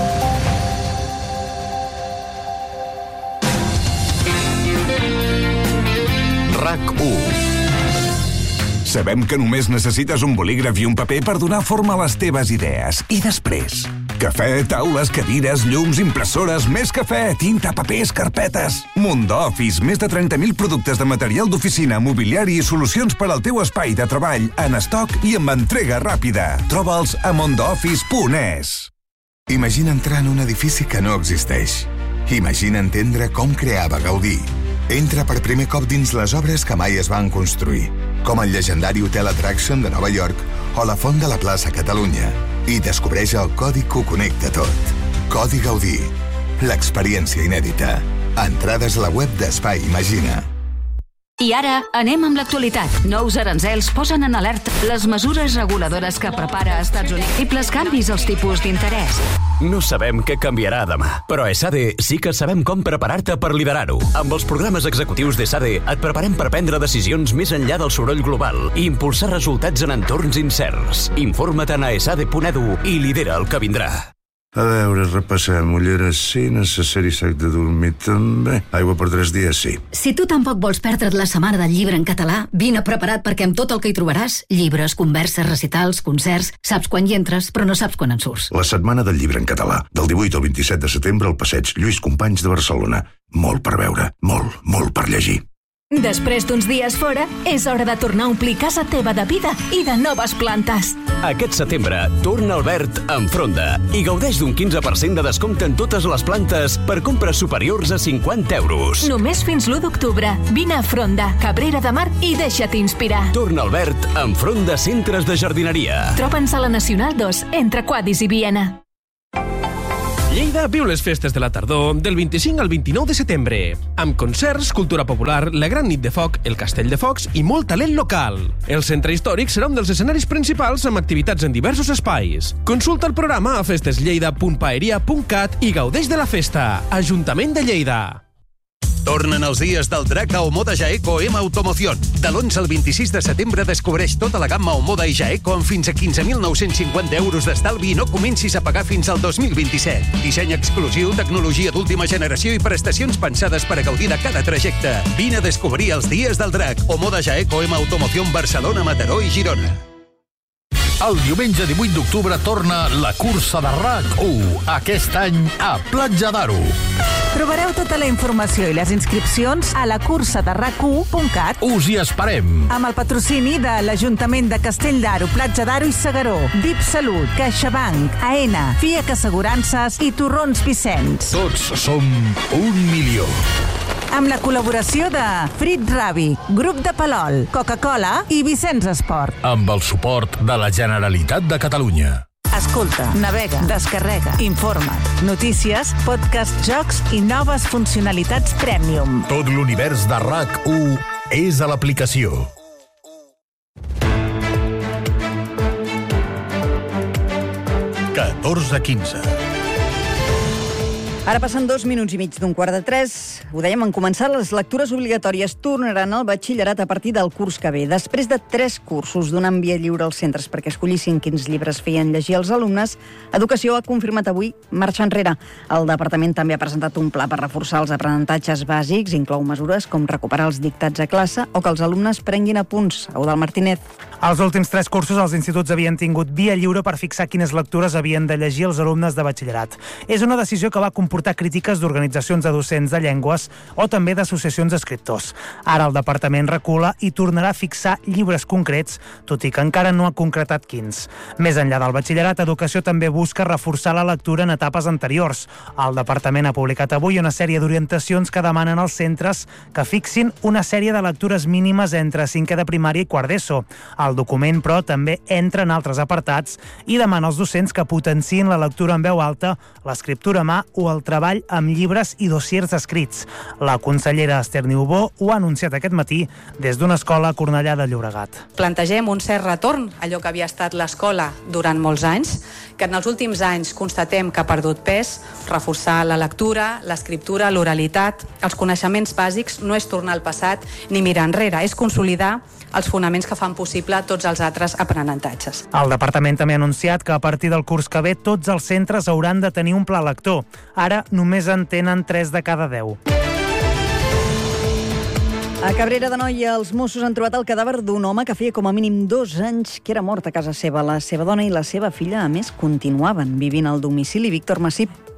RAC u. Sabem que només necessites un bolígraf i un paper per donar forma a les teves idees. I després? Cafè, taules, cadires, llums, impressores, més cafè, tinta, papers, carpetes. Munt d'Office, més de trenta mil productes de material d'oficina, mobiliari i solucions per al teu espai de treball en estoc i amb entrega ràpida. Troba'ls a mondoffice punt es. Imagina entrar en un edifici que no existeix. Imagina entendre com creava Gaudí. Entra per primer cop dins les obres que mai es van construir, com el llegendari Hotel Attraction de Nova York o la Font de la Plaça Catalunya i descobreix el codi que ho connecta tot. Codi Gaudí. L'experiència inèdita. Entrades a la web d'Espai Imagina. I ara anem amb l'actualitat. Nous aranzels posen en alerta les mesures reguladores que prepara Estats Units i els canvis als tipus d'interès. No sabem què canviarà demà, però a ESADE sí que sabem com preparar-te per liderar-ho. Amb els programes executius d'ESADE et preparem per prendre decisions més enllà del soroll global i impulsar resultats en entorns incerts. Informa't a esade punt edu i lidera el que vindrà. A veure, repassem. Ulleres sí, necessari sac de dormir també. Aigua per tres dies sí. Si tu tampoc vols perdre't la setmana del llibre en català, vine preparat perquè amb tot el que hi trobaràs, llibres, converses, recitals, concerts, saps quan hi entres, però no saps quan en surts. La setmana del llibre en català, del divuit al vint-i-set de setembre al passeig Lluís Companys de Barcelona. Molt per veure, molt, molt per llegir. Després d'uns dies fora, és hora de tornar a omplir casa teva de vida i de noves plantes. Aquest setembre, torna al verd amb Fronda i gaudeix d'un quinze per cent de descompte en totes les plantes per compres superiors a cinquanta euros. Només fins l'u d'octubre. Vine a Fronda, Cabrera de Mar i deixa't inspirar. Torna al verd amb Fronda Centres de Jardineria. Troba'ns a la Nacional dos, entre Quadis i Viena. Lleida viu les festes de la tardor del vint-i-cinc al vint-i-nou de setembre, amb concerts, cultura popular, la Gran Nit de Foc, el Castell de Focs i molt talent local. El centre històric serà un dels escenaris principals amb activitats en diversos espais. Consulta el programa a festeslleida punt paeria punt cat i gaudeix de la festa. Ajuntament de Lleida. Tornen els dies del drac a Omoda Jaeco M Automoción. De l'onze al vint-i-sis de setembre descobreix tota la gamma Omoda i Jaeco amb fins a quinze mil nou-cents cinquanta euros d'estalvi i no comencis a pagar fins al dos mil vint-i-set. Disseny exclusiu, tecnologia d'última generació i prestacions pensades per a gaudir de cada trajecte. Vine a descobrir els dies del drac. Omoda Jaeco M Automoción Barcelona, Mataró i Girona. El diumenge divuit d'octubre torna la cursa de RAC u, aquest any a Platja d'Aro. Trobareu tota la informació i les inscripcions a la cursa de rac u punt cat. Us hi esperem. Amb el patrocini de l'Ajuntament de Castell d'Aro, Platja d'Aro i Segaró, D I P Salut, CaixaBank, AENA, FIAC Assegurances i Torrons Vicenç. Tots som un milió. Amb la col·laboració de Frit Ravi, Grup de Palol, Coca-Cola i Vicenç Esport. Amb el suport de la Generalitat de Catalunya. Escolta, navega, descarrega, informa't. Notícies, podcast, jocs i noves funcionalitats Premium. Tot l'univers de RAC u és a l'aplicació. catorze quinze. Ara passen dos minuts i mig d'un quart de tres. Ho dèiem en començar, les lectures obligatòries tornaran al batxillerat a partir del curs que ve. Després de tres cursos donant via lliure als centres perquè escollissin quins llibres feien llegir els alumnes, Educació ha confirmat avui marxa enrere. El departament també ha presentat un pla per reforçar els aprenentatges bàsics, inclou mesures com recuperar els dictats a classe o que els alumnes prenguin apunts. Eudald Martínez. Els últims tres cursos els instituts havien tingut via lliure per fixar quines lectures havien de llegir els alumnes de batxillerat. És una decisió que va comportar crítiques d'organitzacions de docents de llengües o també d'associacions d'escriptors. Ara el departament recula i tornarà a fixar llibres concrets, tot i que encara no ha concretat quins. Més enllà del batxillerat, Educació també busca reforçar la lectura en etapes anteriors. El departament ha publicat avui una sèrie d'orientacions que demanen als centres que fixin una sèrie de lectures mínimes entre cinquè de primària i quart d'ESO. El document, però, també entra en altres apartats i demana als docents que potenciïn la lectura en veu alta, l'escriptura a mà o el treball amb llibres i dossiers escrits. La consellera Esther Niubó ho ha anunciat aquest matí des d'una escola a Cornellà de Llobregat. Plantegem un cert retorn a allò que havia estat l'escola durant molts anys, que en els últims anys constatem que ha perdut pes. Reforçar la lectura, l'escriptura, l'oralitat, els coneixements bàsics no és tornar al passat ni mirar enrere, és consolidar els fonaments que fan possible tots els altres aprenentatges. El departament també ha anunciat que a partir del curs que ve tots els centres hauran de tenir un pla lector. Ara només en tenen tres de cada deu. A Cabrera d'Anoia, els Mossos han trobat el cadàver d'un home que feia com a mínim dos anys que era mort a casa seva. La seva dona i la seva filla, a més, continuaven vivint al domicili. Víctor Massip.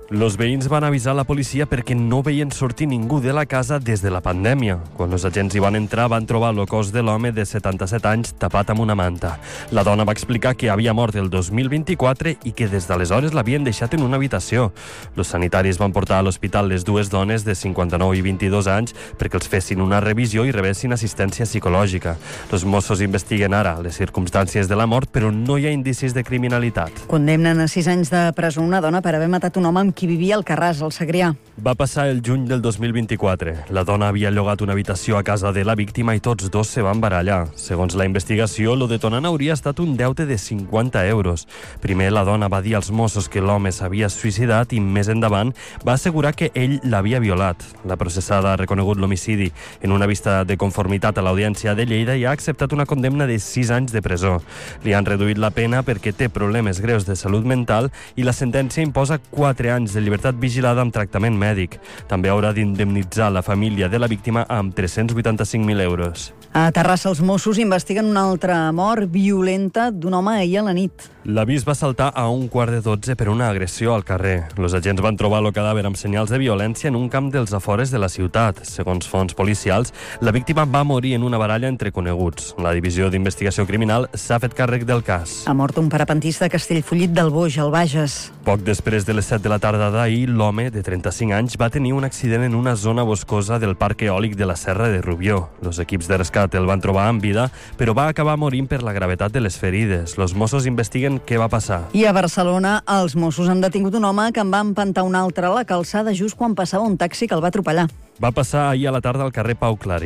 Los veïns van avisar la policia perquè no veien sortir ningú de la casa des de la pandèmia. Quan els agents hi van entrar, van trobar el cos de l'home de setanta-set anys tapat amb una manta. La dona va explicar que havia mort el dos mil vint-i-quatre i que des d'aleshores l'havien deixat en una habitació. Els sanitaris van portar a l'hospital les dues dones de cinquanta-nou i vint-i-dos anys perquè els fessin una revisió i rebessin assistència psicològica. Els Mossos investiguen ara les circumstàncies de la mort, però no hi ha indicis de criminalitat. Condemnen a sis anys de presó una dona per haver matat un home amb qui vivia al Carràs, al Segrià. Va passar el juny del dos mil vint-i-quatre. La dona havia llogat una habitació a casa de la víctima i tots dos se van barallar. Segons la investigació, lo detonant hauria estat un deute de cinquanta euros. Primer, la dona va dir als Mossos que l'home s'havia suïcidat i, més endavant, va assegurar que ell l'havia violat. La processada ha reconegut l'homicidi en una vista de conformitat a l'Audiència de Lleida i ha acceptat una condemna de sis anys de presó. Li han reduït la pena perquè té problemes greus de salut mental i la sentència imposa quatre anys de llibertat vigilada amb tractament mèdic. També haurà d'indemnitzar la família de la víctima amb tres-cents vuitanta-cinc mil euros. A Terrassa, els Mossos investiguen una altra mort violenta d'un home ahir a la nit. L'avís va saltar a un quart de dotze per una agressió al carrer. Els agents van trobar el cadàver amb senyals de violència en un camp dels afores de la ciutat. Segons fonts policials, la víctima va morir en una baralla entre coneguts. La Divisió d'Investigació Criminal s'ha fet càrrec del cas. Ha mort un parapentista a Castellfollit del Boix, al Bages. Poc després de les set de la tarda d'ahir, l'home, de trenta-cinc anys, va tenir un accident en una zona boscosa del Parc Eòlic de la Serra de Rubió. Els equips de rescat el van trobar amb vida, però va acabar morint per la gravetat de les ferides. Els Mossos investiguen què va passar. I a Barcelona, els Mossos han detingut un home que en va empantar un altre a la calçada just quan passava un taxi que el va atropellar. Va passar ahir a la tarda al carrer Pau Claret.